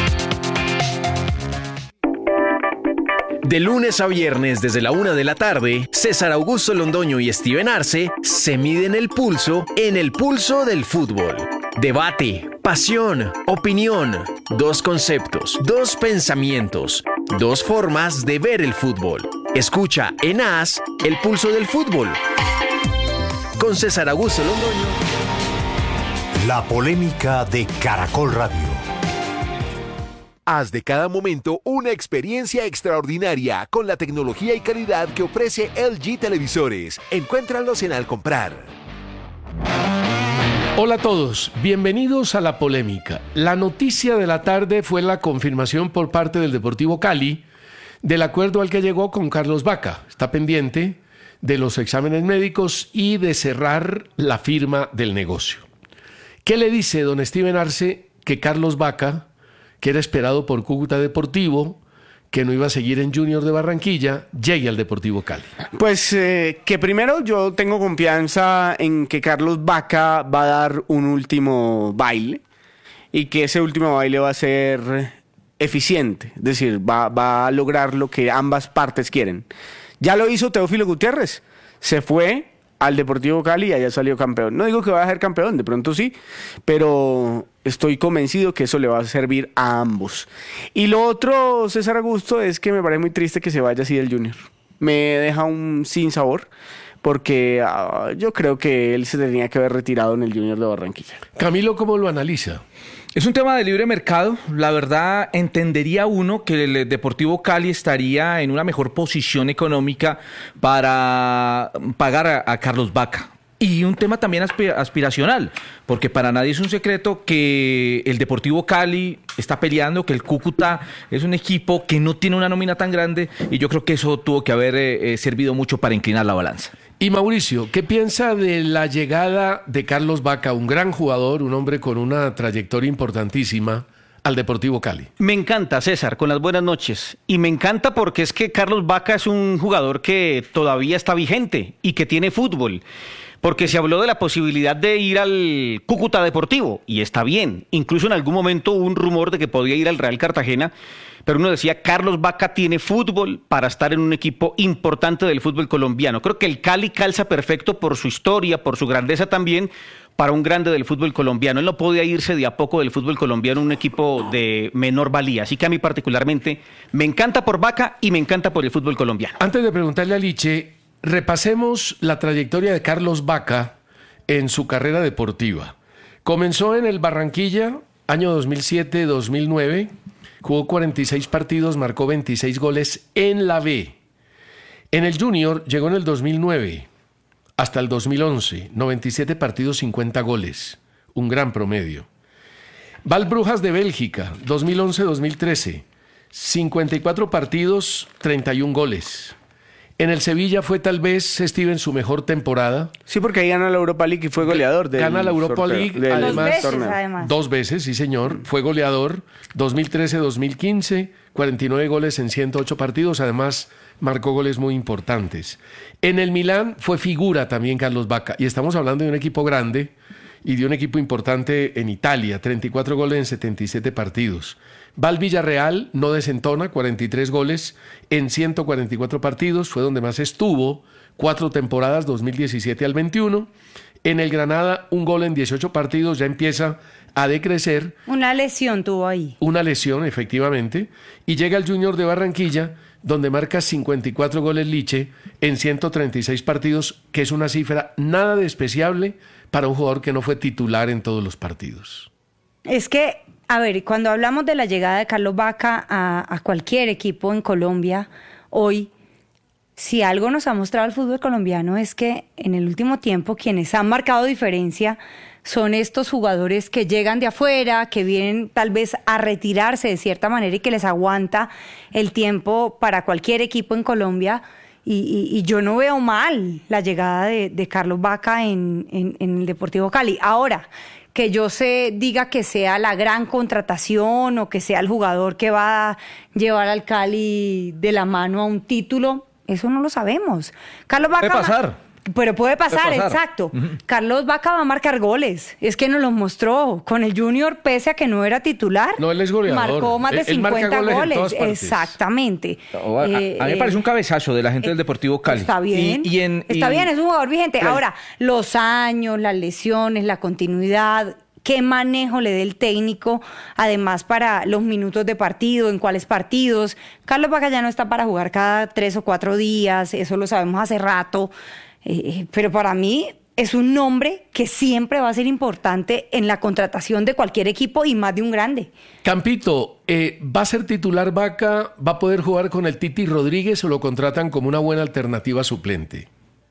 De lunes a viernes desde la una de la tarde, César Augusto Londoño y Steven Arce se miden el pulso en el pulso del fútbol. Debate, pasión, opinión, dos conceptos, dos pensamientos, dos formas de ver el fútbol. Escucha en As el pulso del fútbol. Con César Augusto Londoño. La polémica de Caracol Radio. Haz de cada momento una experiencia extraordinaria con la tecnología y calidad que ofrece L G Televisores. Encuéntralos en Al Comprar. Hola a todos, bienvenidos a La Polémica. La noticia de la tarde fue la confirmación por parte del Deportivo Cali del acuerdo al que llegó con Carlos Vaca. Está pendiente de los exámenes médicos y de cerrar la firma del negocio. ¿Qué le dice don Steven Arce que Carlos Vaca, que era esperado por Cúcuta Deportivo, que no iba a seguir en Junior de Barranquilla, llegue al Deportivo Cali? Pues eh, que primero yo tengo confianza en que Carlos Vaca va a dar un último baile y que ese último baile va a ser eficiente, es decir, va, va a lograr lo que ambas partes quieren. Ya lo hizo Teófilo Gutiérrez. Se fue al Deportivo Cali y allá salió campeón. No digo que vaya a ser campeón, de pronto sí, pero estoy convencido que eso le va a servir a ambos. Y lo otro, César Augusto, es que me parece muy triste que se vaya así del Junior. Me deja un sinsabor, porque uh, yo creo que él se tenía que haber retirado en el Junior de Barranquilla. Camilo, ¿cómo lo analiza? Es un tema de libre mercado. La verdad, entendería uno que el Deportivo Cali estaría en una mejor posición económica para pagar a, a Carlos Vaca. Y un tema también aspiracional, porque para nadie es un secreto que el Deportivo Cali está peleando, que el Cúcuta es un equipo que no tiene una nómina tan grande, y yo creo que eso tuvo que haber eh, servido mucho para inclinar la balanza. Y Mauricio, ¿qué piensa de la llegada de Carlos Vaca, un gran jugador, un hombre con una trayectoria importantísima, al Deportivo Cali? Me encanta, César, con las buenas noches. Y me encanta porque es que Carlos Vaca es un jugador que todavía está vigente y que tiene fútbol. Porque se habló de la posibilidad de ir al Cúcuta Deportivo, y está bien. Incluso en algún momento hubo un rumor de que podía ir al Real Cartagena, pero uno decía, Carlos Vaca tiene fútbol para estar en un equipo importante del fútbol colombiano. Creo que el Cali calza perfecto por su historia, por su grandeza también, para un grande del fútbol colombiano. Él no podía irse de a poco del fútbol colombiano en un equipo de menor valía. Así que a mí particularmente me encanta por Vaca y me encanta por el fútbol colombiano. Antes de preguntarle a Liche, repasemos la trayectoria de Carlos Vaca en su carrera deportiva. Comenzó en el Barranquilla, año dos mil siete dos mil nueve, jugó cuarenta y seis partidos, marcó veintiséis goles en la B. En el Junior llegó en el dos mil nueve hasta el dos mil once, noventa y siete partidos, cincuenta goles, un gran promedio. Va al Brujas de Bélgica, dos mil once dos mil trece, cincuenta y cuatro partidos, treinta y un goles. En el Sevilla fue tal vez, Steven, su mejor temporada. Sí, porque ahí gana la Europa League y fue goleador. Del gana la Europa sorteo, League, del además, dos veces, además. Dos veces, sí señor. Fue goleador, dos mil trece dos mil quince, cuarenta y nueve goles en ciento ocho partidos. Además, marcó goles muy importantes. En el Milán fue figura también Carlos Vaca. Y estamos hablando de un equipo grande y de un equipo importante en Italia. treinta y cuatro goles en setenta y siete partidos. Va al Villarreal, no desentona, cuarenta y tres goles en ciento cuarenta y cuatro partidos, fue donde más estuvo, cuatro temporadas, dos mil diecisiete al veintiuno. En el Granada, un gol en dieciocho partidos, ya empieza a decrecer. Una lesión tuvo ahí. Una lesión, efectivamente. Y llega al Junior de Barranquilla, donde marca cincuenta y cuatro goles Liche en ciento treinta y seis partidos, que es una cifra nada despreciable para un jugador que no fue titular en todos los partidos. Es que... A ver, cuando hablamos de la llegada de Carlos Vaca a, a cualquier equipo en Colombia, hoy, si algo nos ha mostrado el fútbol colombiano es que en el último tiempo quienes han marcado diferencia son estos jugadores que llegan de afuera, que vienen tal vez a retirarse de cierta manera y que les aguanta el tiempo para cualquier equipo en Colombia. Y, y, y yo no veo mal la llegada de, de Carlos Vaca en, en, en el Deportivo Cali. Ahora, que yo se diga que sea la gran contratación o que sea el jugador que va a llevar al Cali de la mano a un título, eso no lo sabemos. Carlos Vaca puede pasar. Pero puede pasar, puede pasar. exacto. Uh-huh. Carlos Vaca va a marcar goles. Es que nos los mostró con el Junior, pese a que no era titular. No, él es goleador. Marcó más de Él- él marca cincuenta goles en goles. todas partes. Exactamente. Oh, a, a- Eh, a mí me parece un cabezazo de la gente eh, del Deportivo Cali. Está bien. Y, y en, está y- bien, es un jugador vigente. Claro. Ahora, los años, las lesiones, la continuidad, qué manejo le dé el técnico, además para los minutos de partido, en cuáles partidos. Carlos Vaca ya no está para jugar cada tres o cuatro días, eso lo sabemos hace rato. Eh, pero para mí es un nombre que siempre va a ser importante en la contratación de cualquier equipo y más de un grande. Campito, eh, ¿va a ser titular Vaca? ¿Va a poder jugar con el Titi Rodríguez o lo contratan como una buena alternativa suplente?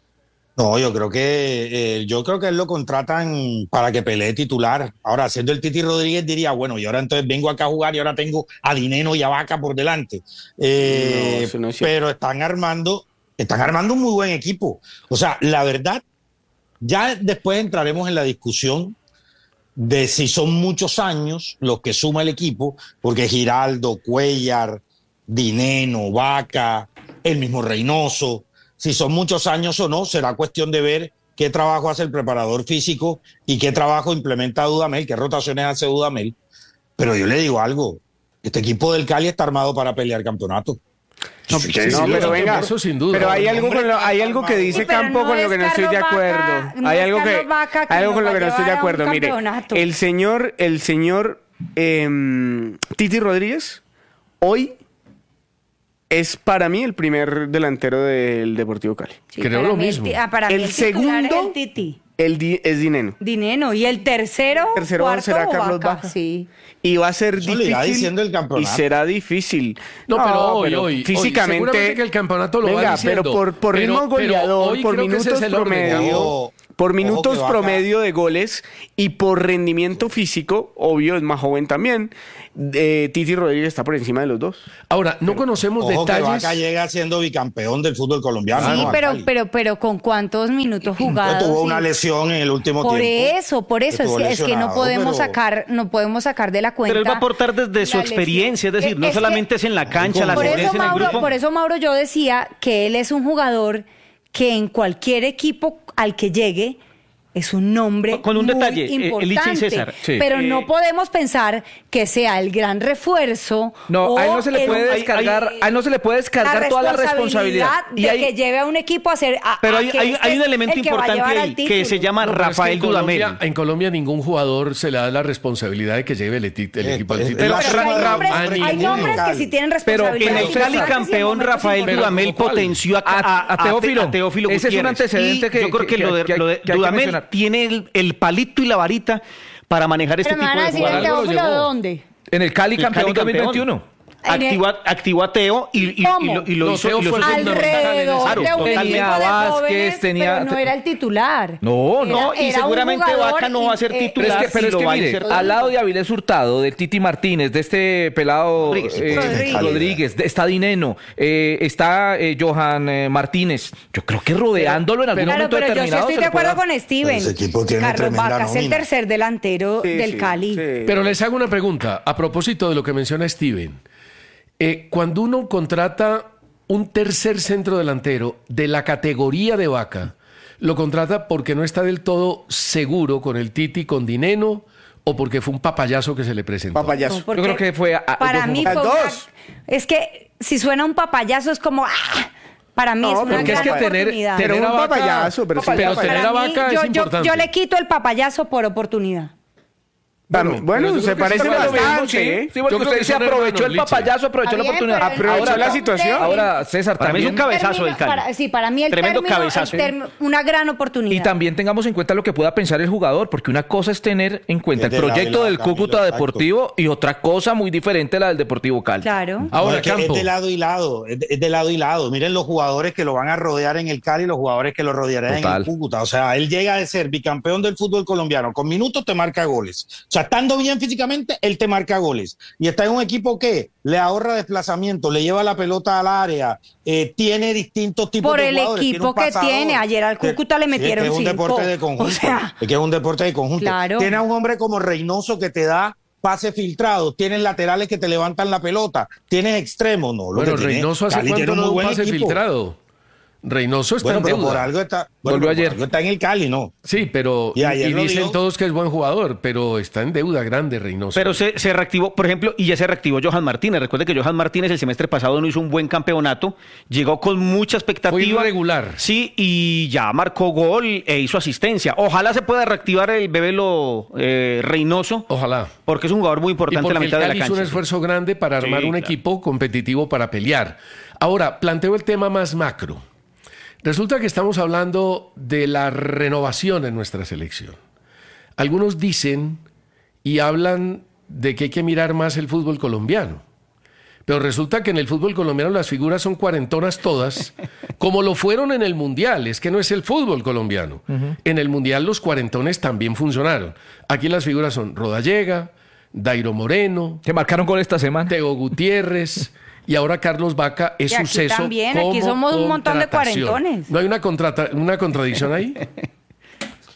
No, yo creo que eh, yo creo que él lo contratan para que pelee titular. Ahora, siendo el Titi Rodríguez, diría, bueno, y ahora entonces vengo acá a jugar y ahora tengo a Dineno y a Vaca por delante. Eh, No, eso no es cierto. pero están armando, están armando un muy buen equipo. O sea, la verdad, ya después entraremos en la discusión de si son muchos años los que suma el equipo, porque Giraldo, Cuellar, Dineno, Vaca, el mismo Reynoso, si son muchos años o no, será cuestión de ver qué trabajo hace el preparador físico y qué trabajo implementa Dudamel, qué rotaciones hace Dudamel. Pero yo le digo algo, este equipo del Cali está armado para pelear campeonato. No, Sí, no, sí, pero eso- venga, eso sin duda. pero hay algo, con lo, hay algo que dice Sí, pero Campo no con lo es que no estoy de Carlos acuerdo. Vaca, no hay es algo que, Carlos Vaca hay quien algo con nos lo que va no a estoy de llevar a un acuerdo. Mire, campeonato. el señor, el señor em, Titi Rodríguez hoy es para mí el primer delantero del Deportivo Cali. Sí, para mí el ti- ah, para mí el el titular es segundo el Titi. el di- es Dineno. Dineno. Y el tercero, El tercero cuarto, será Carlos Vaca. Vaca. Sí. Y va a ser Eso le difícil. irá diciendo el y campeonato. será difícil. No, pero hoy, hoy, hoy, físicamente. seguramente que el campeonato lo va venga, diciendo. pero por, por Pero- ritmo pero goleador, hoy por creo que ese minutos es el orden, promedio, Ojo, por ojo minutos que Vaca- promedio de goles y por rendimiento físico, obvio, es más joven también. eh, Titi Rodríguez está por encima de los dos. Ahora, no conocemos Ojo que detalles. Vaca llega siendo bicampeón del fútbol colombiano. Sí, ¿no? pero, Cali. pero, pero ¿con cuántos minutos jugados? Tuvo una Y- lesión en el último Por tiempo. eso, por eso, es Estuvo que, es que no lesionado, podemos pero- sacar, no podemos sacar de la cuenta. Pero él va a aportar desde su la experiencia, es decir, lesión. no Es que- solamente es en la cancha, la por experiencia eso, en el Mauro, grupo. por eso, Mauro, yo decía que él es un jugador que en cualquier equipo al que llegue es un nombre Con un muy detalle, eh, importante. Elicha y César. Sí. Pero Eh, no podemos pensar que sea el gran refuerzo. No, o a él no se le el- puede hay- descargar, hay- a él no se le puede descargar toda la responsabilidad. de Y hay, que lleve a un equipo a hacer. a- Pero a hay, que hay, este hay un es elemento el que va a importante llevar ahí al que se título. llama No, pero es que Rafael en Dudamel. Colombia, en Colombia ningún jugador se le da la responsabilidad de que lleve el, eti- el Eh, equipo al es- título. es la Pero suma hay de- nombres, a hay ningún nombres que Cali. sí tienen Pero responsabilidad. En el y Cali resulta que sí, en campeón momentos Rafael Pero Dudamel ¿cuál? potenció a, A- a- a Teófilo. a Teófilo Ese es un Gutiérrez. antecedente Y que- yo creo que, que- lo de, que- lo de que hay que Dudamel mencionar. tiene el, el palito y la varita para manejar este Pero me tipo van a de decir el jugadores. Algo lo Teófilo de llevó. dónde. en el Cali El campeón Cali dos mil campeón. veintiuno. En el- Activó, a- activó a Teo y, y- y ¿Cómo? lo, y lo No, hizo. Teo y lo fue hizo fundamental en ese Alrededor Claro, de un totalmente. equipo Tenía de Vázquez, jóvenes, tenía- pero no era el titular. No, No, y Era un seguramente jugador Vaca no va a ser y- eh, Pero es titular. que, pero si es lo que va a mire, insertar. al lado de Avilés Hurtado, del Titi Martínez, de este pelado Rodríguez. eh, Rodríguez. Rodríguez, de- está Dineno, eh, está eh, Johan eh, Martínez. Yo creo que rodeándolo en algún Claro, momento pero yo sí determinado. estoy se de le puede acuerdo dar. con Steven. Ese equipo tiene Carlos tremenda Vaca es el nómina. tercer delantero Sí, del sí, Cali. sí. Pero les hago una pregunta a propósito de lo que menciona Steven. Eh, cuando uno contrata un tercer centro delantero de la categoría de Vaca, ¿lo contrata porque no está del todo seguro con el Titi, con Dineno, o porque fue un papayazo que se le presentó? Papayazo. No, porque Yo creo que fue a- a- para dos mí momentos. fue una- Dos. es que si suena un papayazo es como ¡ah! Para mí No, es una porque gran es que tener- oportunidad. Pero Tener un a Vaca- papayazo, pero sí, Pero papayazo. tener a Para mí, Vaca yo, es yo- importante. yo le quito el papayazo por oportunidad. Bueno, Bueno, bueno, pero yo se creo que parece sí fue lo mismo, bastante, Sí, ¿eh? sí, porque Yo creo usted que se son aprovechó hermanos el Liche. papayazo, aprovechó Está la bien, oportunidad. pero el- Aprovechó Ahora, la situación. Ahora, César, Para mí es también. un cabezazo del Cali. Para- sí, para mí el Tremendo término, cabezazo. el term- una gran oportunidad. Y también tengamos en cuenta lo que pueda pensar el jugador, porque una cosa es tener en cuenta Es el de la- proyecto de la- del Camilo, Cúcuta exacto. Deportivo y otra cosa muy diferente la del Deportivo Cali. Claro. Ahora, No, es que Campo. es de lado y lado, es de, es de lado y lado. Miren los jugadores que lo van a rodear en el Cali y los jugadores que lo rodearán Total. en el Cúcuta. O sea, él llega de ser bicampeón del fútbol colombiano. Con minutos te marca goles. O sea, estando bien físicamente, él te marca goles. Y está en un equipo que le ahorra desplazamiento, le lleva la pelota al área, eh, tiene distintos tipos Por de el jugadores. tiene equipo un que pasador. tiene. Ayer al Que- Cúcuta le sí, es que metieron es un cinco. deporte de conjunto. O sea, es que es un deporte de conjunto. Claro. Tiene a un hombre como Reynoso que te da pases filtrados, tienes laterales que te levantan la pelota, tienes extremos, no. Lo Bueno, que tiene- Reynoso hace Cali tiene cuánto un no muy da un buen pase equipo. filtrado. Reynoso está Bueno, en pero deuda. por algo está, bueno, Volvió pero por ayer. algo está en el Cali, ¿no? Sí, pero Y ayer y lo dicen dio. todos que es buen jugador, pero está en deuda grande Reynoso. Pero se, se reactivó, por ejemplo, y ya se reactivó Johan Martínez. Recuerde que Johan Martínez el semestre pasado no hizo un buen campeonato, llegó con mucha expectativa. Fue irregular. Sí, y ya marcó gol e hizo asistencia. Ojalá se pueda reactivar el bebelo eh, Reynoso, Ojalá. porque es un jugador muy Y importante en porque la el mitad de la Cali hizo cancha. un esfuerzo grande para armar Sí, un claro. equipo competitivo para pelear. Ahora, planteo el tema más macro. Resulta que estamos hablando de la renovación en nuestra selección. Algunos dicen y hablan de que hay que mirar más el fútbol colombiano. Pero resulta que en el fútbol colombiano las figuras son cuarentonas todas, como lo fueron en el Mundial. Es que no es el fútbol colombiano. En el Mundial los cuarentones también funcionaron. Aquí las figuras son Rodallega, Dairo Moreno, Que marcaron gol esta semana. Teo Gutiérrez y ahora Carlos Vaca es Y aquí suceso también, aquí como somos un montón de contratación. cuarentones. ¿No hay una, contrata- una contradicción ahí?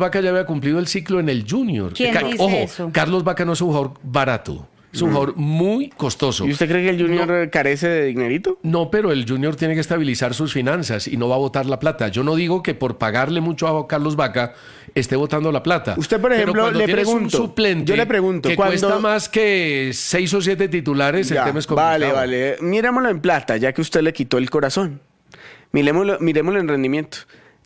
Vaca ya había cumplido el ciclo en el Junior. ¿Quién Ca- dice Ojo, eso? Carlos Vaca no es un jugador barato. Es un Mm. jugador muy costoso. ¿Y usted cree que el Junior no carece de dinerito? No, pero el Junior tiene que estabilizar sus finanzas y no va a botar la plata. Yo no digo que por pagarle mucho a Carlos Vaca esté botando la plata. Usted, por Pero ejemplo, cuando le tienes pregunto, un suplente yo le pregunto, que cuando- cuesta más que seis o siete titulares, Ya, el tema es complicado. vale, vale. Mirémoslo en plata, ya que usted le quitó el corazón. Miremoslo, miremoslo en rendimiento.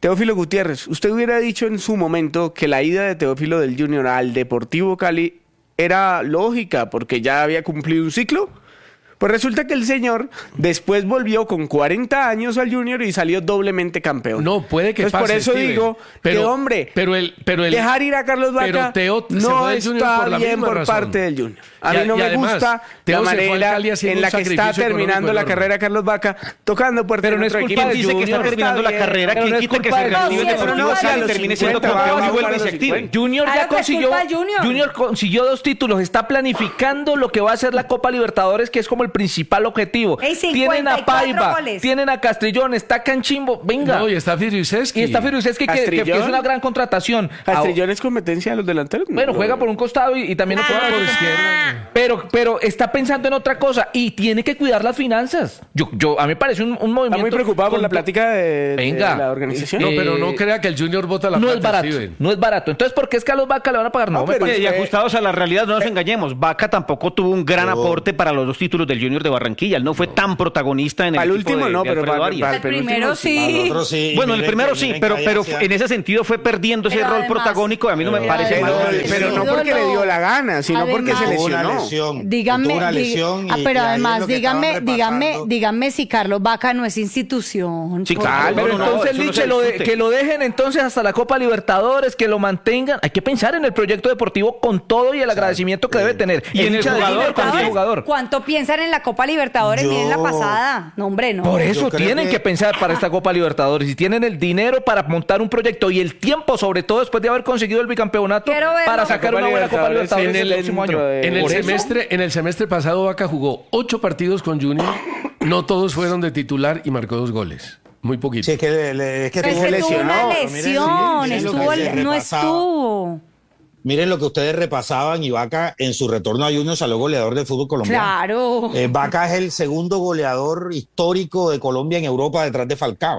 Teófilo Gutiérrez, usted hubiera dicho en su momento que la ida de Teófilo del Junior al Deportivo Cali era lógica porque ya había cumplido un ciclo. Pues resulta que el señor después volvió con cuarenta años al Junior y salió doblemente campeón. No, puede que Entonces, pase, por eso Steven, digo pero, que, hombre, pero el, pero el, dejar ir a Carlos Vaca Teo no está bien por razón. parte del Junior. A y mí no y me además, gusta Teo la manera en la que está terminando la enorme. carrera Carlos Vaca, tocando puertas Pero no en es otro culpa equipo. del Junior. Dice que está terminando la carrera. Pero ¿Quién no es quita que culpa se del reactive el Junior. Deportivo Cali y termine siendo campeón y vuelva y se active? Junior ya Claro que es consiguió, culpa del Junior. Junior consiguió dos títulos, está planificando lo que va a ser la Copa Libertadores, que es como el principal objetivo. Ey, Tienen a cincuenta y cuatro Paiva, goles. tienen a Castrillón, está Canchimbo, venga. No, y está Firiuseski. Y está Firiuseski, que, que, que es una gran contratación. Castrillón es competencia de los delanteros. Bueno, No, juega no. por un costado y, y también lo juega por izquierda. Pero, pero está pensando en otra cosa y tiene que cuidar las finanzas. Yo, yo, a mí me parece un, un movimiento. Está muy preocupado por con- la plática de, Venga. de la organización. No, Eh, pero no crea que el Junior vota la No es plata, barato, Steven. no es barato. Entonces, ¿por qué es Carlos Vaca le van a pagar? No, No, me pero parece- Y ajustados a la realidad, no nos engañemos. Vaca tampoco tuvo un gran aporte para los dos títulos del Junior de Barranquilla. Él no fue tan protagonista en el Al equipo último de, no, de pero Alfredo para- Arias. para El primero sí. Al otro sí. Bueno, el Miren primero que- sí, miren pero, que ahí pero hacía- en ese sentido fue perdiendo ese Pero rol además- protagónico y a mí no me Pero parece además- mal. Pero, pero no Ídolo. porque le dio la gana, sino porque se Además- Tuvo una lesionó. lesión. Dígame, tuvo una di- lesión y- ah, y pero ahí es además, lo que dígame, estaban dígame, repasando. dígame si Carlos Vaca no es institución. Sí, por claro, favor. Pero no, no, entonces, eso no Liche, se lo de- discute. que lo dejen entonces hasta la Copa Libertadores, que lo mantengan. Hay que pensar en el proyecto deportivo con todo y el agradecimiento que debe tener. Y en el hincha de jugador Junior con el también. jugador. ¿Cuánto piensan en la Copa Libertadores? Yo- Miren la pasada. No, hombre, no. Por eso Yo creo tienen que- que... pensar para esta Copa Libertadores. Y tienen el dinero para montar un proyecto y el tiempo, sobre todo después de haber conseguido el bicampeonato, Quiero verlo. para sacar Copa una buena Copa Libertadores Libertadores en el el próximo dentro año. de- En el, Por eso- semestre, en el semestre pasado Vaca jugó ocho partidos con Junior, no todos fueron de titular y marcó dos goles. Muy poquito. Sí, es que, le- le- es que Pero tuvo es que tuvo lesión. una Miren, lesión. miren lo que Estuvo, se no repasaba. estuvo. Miren lo que ustedes repasaban y Vaca en su retorno a Junior salió goleador del fútbol colombiano. Claro. Eh, Vaca es el segundo goleador histórico de Colombia en Europa detrás de Falcao.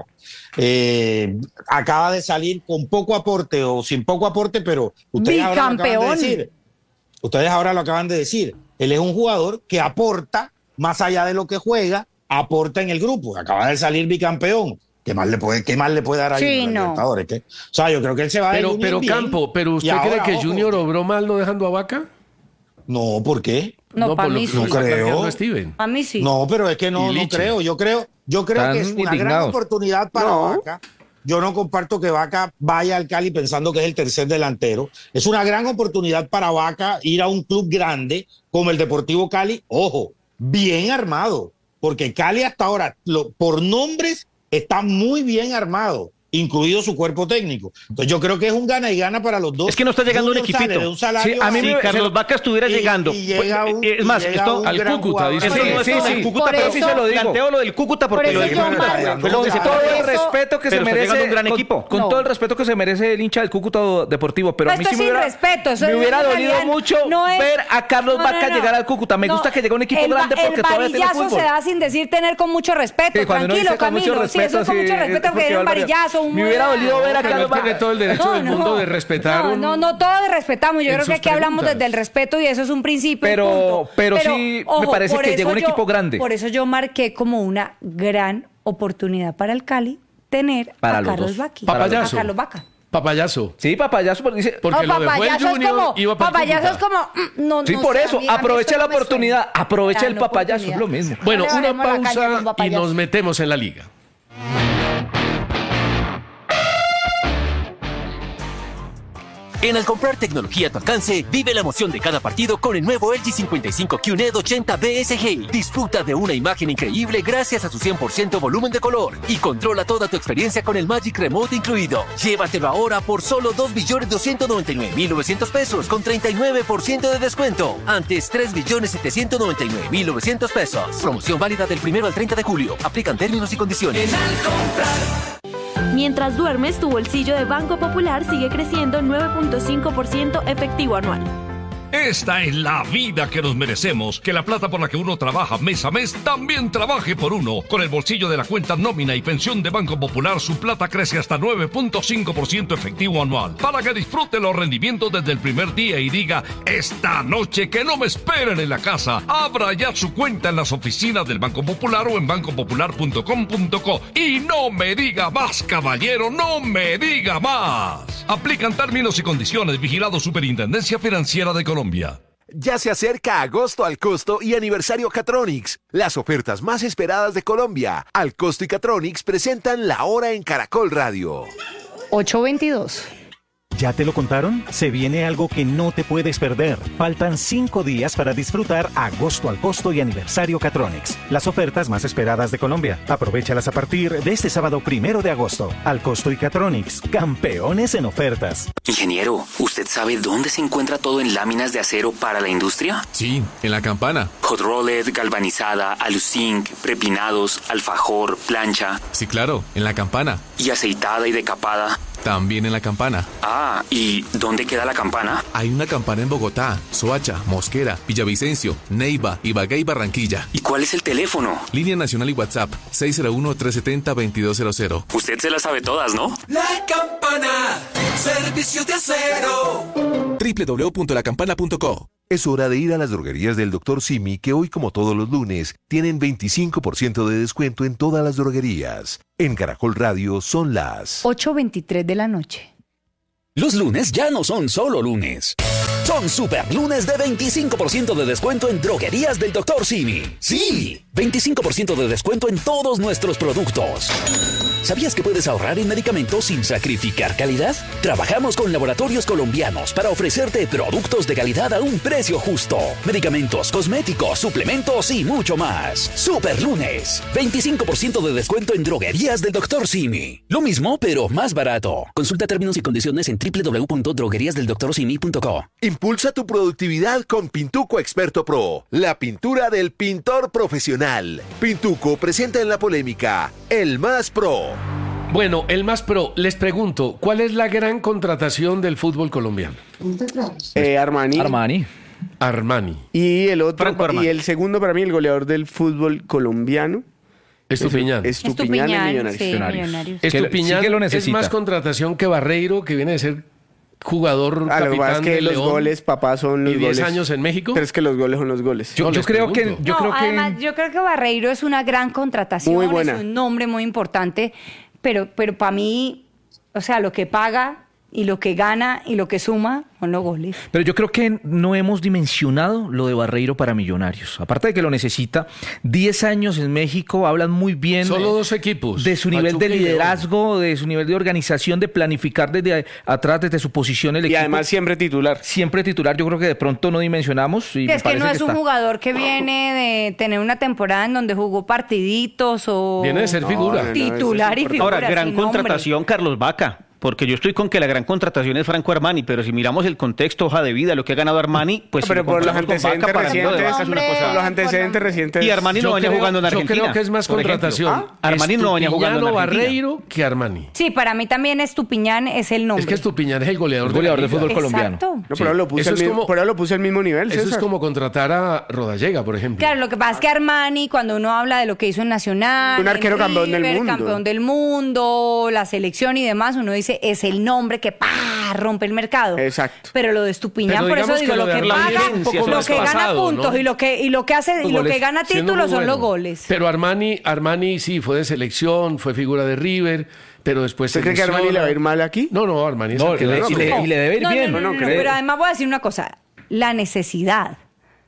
Eh, acaba de salir con poco aporte o sin poco aporte, pero ustedes ahora lo acaban de Bicampeón. decir. Ustedes ahora lo acaban de decir. Él es un jugador que aporta más allá de lo que juega, aporta en el grupo. Acaba de salir bicampeón. ¿Qué más le puede, qué más le puede dar a Sí, Junior en no. Libertadores? ¿Qué? O sea, yo creo que él se va de Pero, Junior pero bien. Campo, ¿pero Y usted ahora, cree que ojo. Junior obró mal no dejando a Vaca? No, ¿por qué? No, pa' por lo mí que sí. nos está No creo. planteando Steven. A mí sí. No, pero es que no, Y no Liche. creo. Yo creo, yo creo Están que es una gran indignados. oportunidad para No. Vaca. Yo no comparto que Vaca vaya al Cali pensando que es el tercer delantero. Es una gran oportunidad para Vaca ir a un club grande como el Deportivo Cali. Ojo, bien armado, porque Cali hasta ahora, lo- por nombres, está muy bien armado, incluido su cuerpo técnico. Entonces yo creo que es un gana y gana para los dos. Es que no está llegando un Junior sale equipito. de un salario Sí, a mí Si me- Carlos Vaca estuviera y- llegando. y llega pues, un- es más, y llega esto. un al gran Cúcuta, jugador. dice. Eso Sí, no sí, es sí. el Cúcuta, Por pero eso- sí se lo digo. Planteo lo del Cúcuta porque Por lo eso dijo yo en el mal- programa. Fue lo Con que se Con todo planteó. el Eso- respeto que pero se está merece llegando un gran con, equipo. con No. todo el respeto que se merece el hincha del Cúcuta Deportivo, pero No, a mí esto sí es me sin hubiera, respeto, eso me en hubiera realidad dolido mucho no es- ver a Carlos No, no, Vaca no. llegar al Cúcuta. Me No, gusta que llegue un equipo el ba- grande porque el todavía tiene varillazo fútbol. se da sin decir tener con mucho respeto. Sí, cuando uno Tranquilo, dice con mucho Camilo. respeto, sí, eso es con sí, mucho es respeto, porque porque era un va al varillazo. varillazo. Un Me hubiera dolido ver a Pero Carlos él tiene Vaca. todo el derecho No, del no. mundo de respetar. No, un- no, no, todos respetamos. Yo en creo que sus aquí hablamos preguntas. desde el respeto y eso es un principio. y Pero- punto. pero sí me parece por que eso llegó un yo- equipo grande. Por eso yo marqué como una gran oportunidad para el Cali tener Para a los Carlos dos. Vaca. Papayazo. A Carlos Vaca. Papayazo. Sí, papayazo, porque dice. Porque No, lo dejó el papayazo es Junior, como, iba para el papayazo es Cúcuta. como, mm, no, Sí, no por sé, eso, a mí- a mí aprovecha eso la no me suena. oportunidad, aprovecha Gran el papayazo, es lo oportunidad. mismo. Bueno, No le una bajemos la calle con pausa y papayazo. nos metemos en la liga. En al comprar tecnología a tu alcance, vive la emoción de cada partido con el nuevo L G cincuenta y cinco Q N E D ochenta B S G. Disfruta de una imagen increíble gracias a su cien por ciento volumen de color y controla toda tu experiencia con el Magic Remote incluido. Llévatelo ahora por solo dos millones doscientos noventa y nueve mil novecientos pesos con treinta y nueve por ciento de descuento. Antes tres millones setecientos noventa y nueve mil novecientos pesos. Promoción válida del primero al treinta de julio. Aplican términos y condiciones. Mientras duermes, tu bolsillo de Banco Popular sigue creciendo nueve punto cinco por ciento efectivo anual. Esta es la vida que nos merecemos. Que la plata por la que uno trabaja mes a mes también trabaje por uno. Con el bolsillo de la cuenta nómina y pensión de Banco Popular, su plata crece hasta nueve punto cinco por ciento efectivo anual. Para que disfrute los rendimientos desde el primer día y diga, esta noche que no me esperen en la casa. Abra ya su cuenta en las oficinas del Banco Popular o en banco popular punto com punto co. Y no me diga más, caballero, no me diga más. Aplican términos y condiciones. Vigilado Superintendencia Financiera de Colombia. Ya se acerca agosto al costo y aniversario Catronics, las ofertas más esperadas de Colombia. Al costo y Catronics presentan la hora en Caracol Radio. ocho veintidós. ¿Ya te lo contaron? Se viene algo que no te puedes perder. Faltan cinco días para disfrutar agosto al costo y aniversario Catronics. Las ofertas más esperadas de Colombia. Aprovéchalas a partir de este sábado primero de agosto. Al costo y Catronics, campeones en ofertas. Ingeniero, ¿usted sabe dónde se encuentra todo en láminas de acero para la industria? Sí, en la Campana. Hot rolled, galvanizada, aluzinc, prepinados, alfajor, plancha. Sí, claro, en la Campana. ¿Y aceitada y decapada? También en la Campana. Ah, ¿y dónde queda la Campana? Hay una Campana en Bogotá, Soacha, Mosquera, Villavicencio, Neiva, Ibagué y Barranquilla. ¿Y cuál es el teléfono? Línea nacional y WhatsApp, seis cero uno, tres siete cero, veintidós cero cero. Usted se las sabe todas, ¿no? La Campana, servicios de acero. doble u doble u doble u punto la campana punto co. Es hora de ir a las droguerías del doctor Simi, que hoy, como todos los lunes, tienen veinticinco por ciento de descuento en todas las droguerías. En Caracol Radio son las ocho veintitrés de la noche. Los lunes ya no son solo lunes. Son super lunes de veinticinco por ciento de descuento en droguerías del doctor Simi. ¡Sí! veinticinco por ciento de descuento en todos nuestros productos. ¿Sabías que puedes ahorrar en medicamentos sin sacrificar calidad? Trabajamos con laboratorios colombianos para ofrecerte productos de calidad a un precio justo. Medicamentos, cosméticos, suplementos y mucho más. Super lunes. veinticinco por ciento de descuento en droguerías del doctor Simi. Lo mismo, pero más barato. Consulta términos y condiciones en doble u doble u doble u punto droguerías del doctor simi punto co. Impulsa tu productividad con Pintuco Experto Pro, la pintura del pintor profesional. Pintuco presenta en la polémica el más pro. Bueno, el más pro, les pregunto, ¿cuál es la gran contratación del fútbol colombiano? Eh, Armani. Armani. Armani. Y el otro, Franco Armani. y el segundo para mí, el goleador del fútbol colombiano. Estupiñán. Estupiñán en Millonarios. Sí, Millonarios. Estupiñán sí que lo es necesita. más contratación que Barreiro, que viene de ser jugador Ah, lo que pasa capitán es que de los León. goles, papá, son los ¿Y diez goles. años en México? Pero es que los goles son los goles. Yo, No, yo les creo que, pregunto. yo No, creo que además, yo creo que Barreiro es una gran contratación, Muy buena. es un nombre muy importante, pero, pero para mí, o sea, lo que paga y lo que gana y lo que suma son los goles. Pero yo creo que no hemos dimensionado lo de Barreiro para Millonarios. Aparte de que lo necesita, diez años en México, hablan muy bien Solo de, dos equipos. de su nivel Pachuca de y León. liderazgo, de su nivel de organización, de planificar desde atrás, desde su posición el Y equipo. además siempre titular. Siempre titular, yo creo que de pronto no dimensionamos. Y me Es que parece no es un está. jugador que viene de tener una temporada en donde jugó partiditos o Viene de ser figura. no, no, titular y eso es figura. Ahora, gran sin nombre. contratación, Carlos Vaca. Porque yo estoy con que la gran contratación es Franco Armani, pero si miramos el contexto, hoja de vida, lo que ha ganado Armani, pues si pero lo por los comparamos con antecedentes Vaca, para mí lo de recientes, Vaca es una Hombre, cosa. por los antecedentes recientes. Y Armani no Yo venía creo- jugando en yo Argentina. creo que es más por ejemplo. contratación. Ah, Armani no venía jugando en Estupiñán o Argentina. Barreiro que Armani. Sí, para mí también Estupiñán es el nombre. Es que Estupiñán es el goleador, El goleador de la del fútbol liga. colombiano. Exacto. No, pero lo puse Eso al es mismo, como- pero lo puse al mismo nivel. Eso es César. como contratar a Rodallega, por ejemplo. Claro, lo que pasa es que Armani, cuando uno habla de lo que hizo en Nacional, Un arquero en campeón del River, mundo. campeón del mundo, la selección y demás, uno dice, es el nombre que ¡pah! Rompe el mercado. Exacto. Pero lo de Estupiñán, Pero por eso digamos digo, que lo lo de que Armani paga, es un poco lo más que gana pasado, puntos ¿no? y lo que y lo que hace y lo goles, que gana Siendo títulos muy son los bueno. goles. Pero Armani, Armani sí fue de selección, fue figura de River, pero después ¿Usted se cree que Armani lesiona. le va a ir mal aquí? No, no, Armani es No, arquero. le- y, le, y le debe ir No, no, bien. no, no, no, creo. pero además voy a decir una cosa, la necesidad.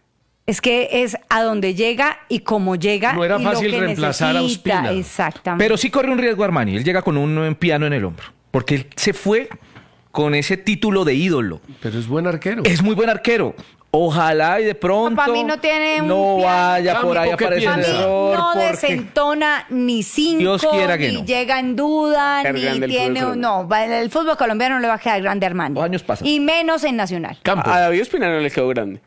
Es que es a donde llega y cómo llega. No era y lo fácil que reemplazar a necesita. Ospina. Exactamente. Pero sí corre un riesgo Armani. Él llega con un piano en el hombro. Porque él se fue con ese título de ídolo. Pero es buen arquero. Es muy buen arquero. Ojalá y de pronto Para mí no tiene un no piano. vaya por ahí a Campo, ¿qué aparecer Para el mí error. no porque- desentona ni cinco, Dios quiera que ni no. llega en duda, Quedar ni grande el tiene... fútbol No, va- el fútbol colombiano no le va a quedar grande a Armani. Los años pasan. Y menos en Nacional. Campo. A David Ospina no le quedó grande.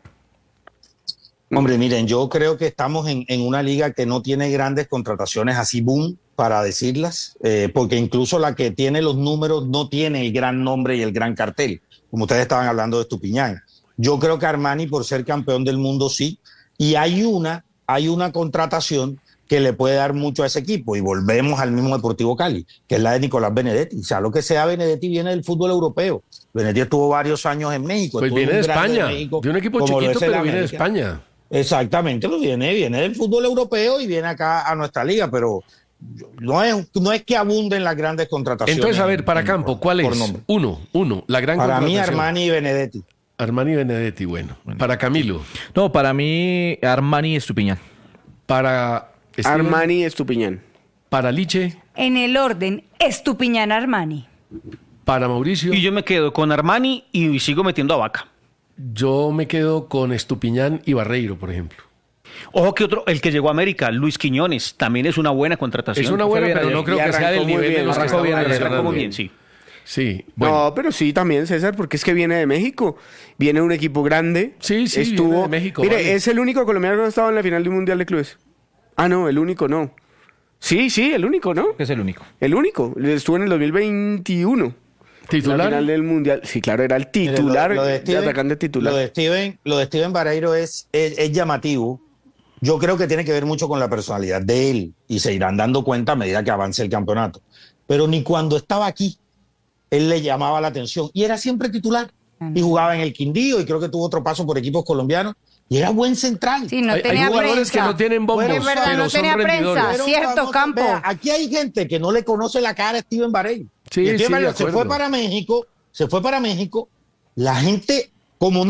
Hombre, miren, yo creo que estamos en, en una liga que no tiene grandes contrataciones así, boom, para decirlas, eh, porque incluso la que tiene los números no tiene el gran nombre y el gran cartel, como ustedes estaban hablando de Estupiñán. Yo creo que Armani, por ser campeón del mundo, sí. Y hay una, hay una contratación que le puede dar mucho a ese equipo. Y volvemos al mismo Deportivo Cali, que es la de Nicolás Benedetti. O sea, lo que sea Benedetti viene del fútbol europeo. Benedetti estuvo varios años en México. Pues viene de España, de, México, de un equipo chiquito, pero viene de España. Exactamente, pues viene, viene del fútbol europeo y viene acá a nuestra liga, pero no es, no es que abunden las grandes contrataciones. Entonces, a ver, para Campo, ¿cuál es? Uno, uno, la gran para contratación. Para mí, Armani y Benedetti. Armani y Benedetti, bueno. bueno. Para Camilo. No, para mí, Armani y Estupiñán. Para Steven, Armani y Estupiñán. Para Liche. En el orden, Estupiñán Armani. Para Mauricio. Y yo me quedo con Armani y sigo metiendo a Vaca. Yo me quedo con Estupiñán y Barreiro, por ejemplo. Ojo que otro, el que llegó a América, Luis Quiñones, también es una buena contratación. Es una buena, pero no creo que sea del nivel de los que arrancó bien, arrancó muy bien, sí. Sí, bueno. No, pero sí también, César, porque es que viene de México. Viene un equipo grande. Sí, sí, estuvo, viene de México. Mire, vale. es el único colombiano que ha estado en la final del Mundial de Clubes. Ah, no, el único no. Sí, sí, el único, ¿no? Es el único. El único. Estuvo en el dos mil veintiuno. ¿Titular? La final del Mundial. Sí, claro, era el titular, lo, lo de Steven, de atacante titular. Lo de Steven, lo de Steven Barreiro es, es, es llamativo. Yo creo que tiene que ver mucho con la personalidad de él y se irán dando cuenta a medida que avance el campeonato. Pero ni cuando estaba aquí, él le llamaba la atención y era siempre titular. Y jugaba en el Quindío y creo que tuvo otro paso por equipos colombianos. Y era buen central. Sí, no hay, tenía hay jugadores prensa. que no tienen bombos, bueno, es verdad, pero no son tenía rendidores. prensa, cierto, no, Campo. Vea, aquí hay gente que no le conoce la cara a Steven Barreiro. Sí, y Steven sí, Barreiro se fue para México, se fue para México. La gente, como no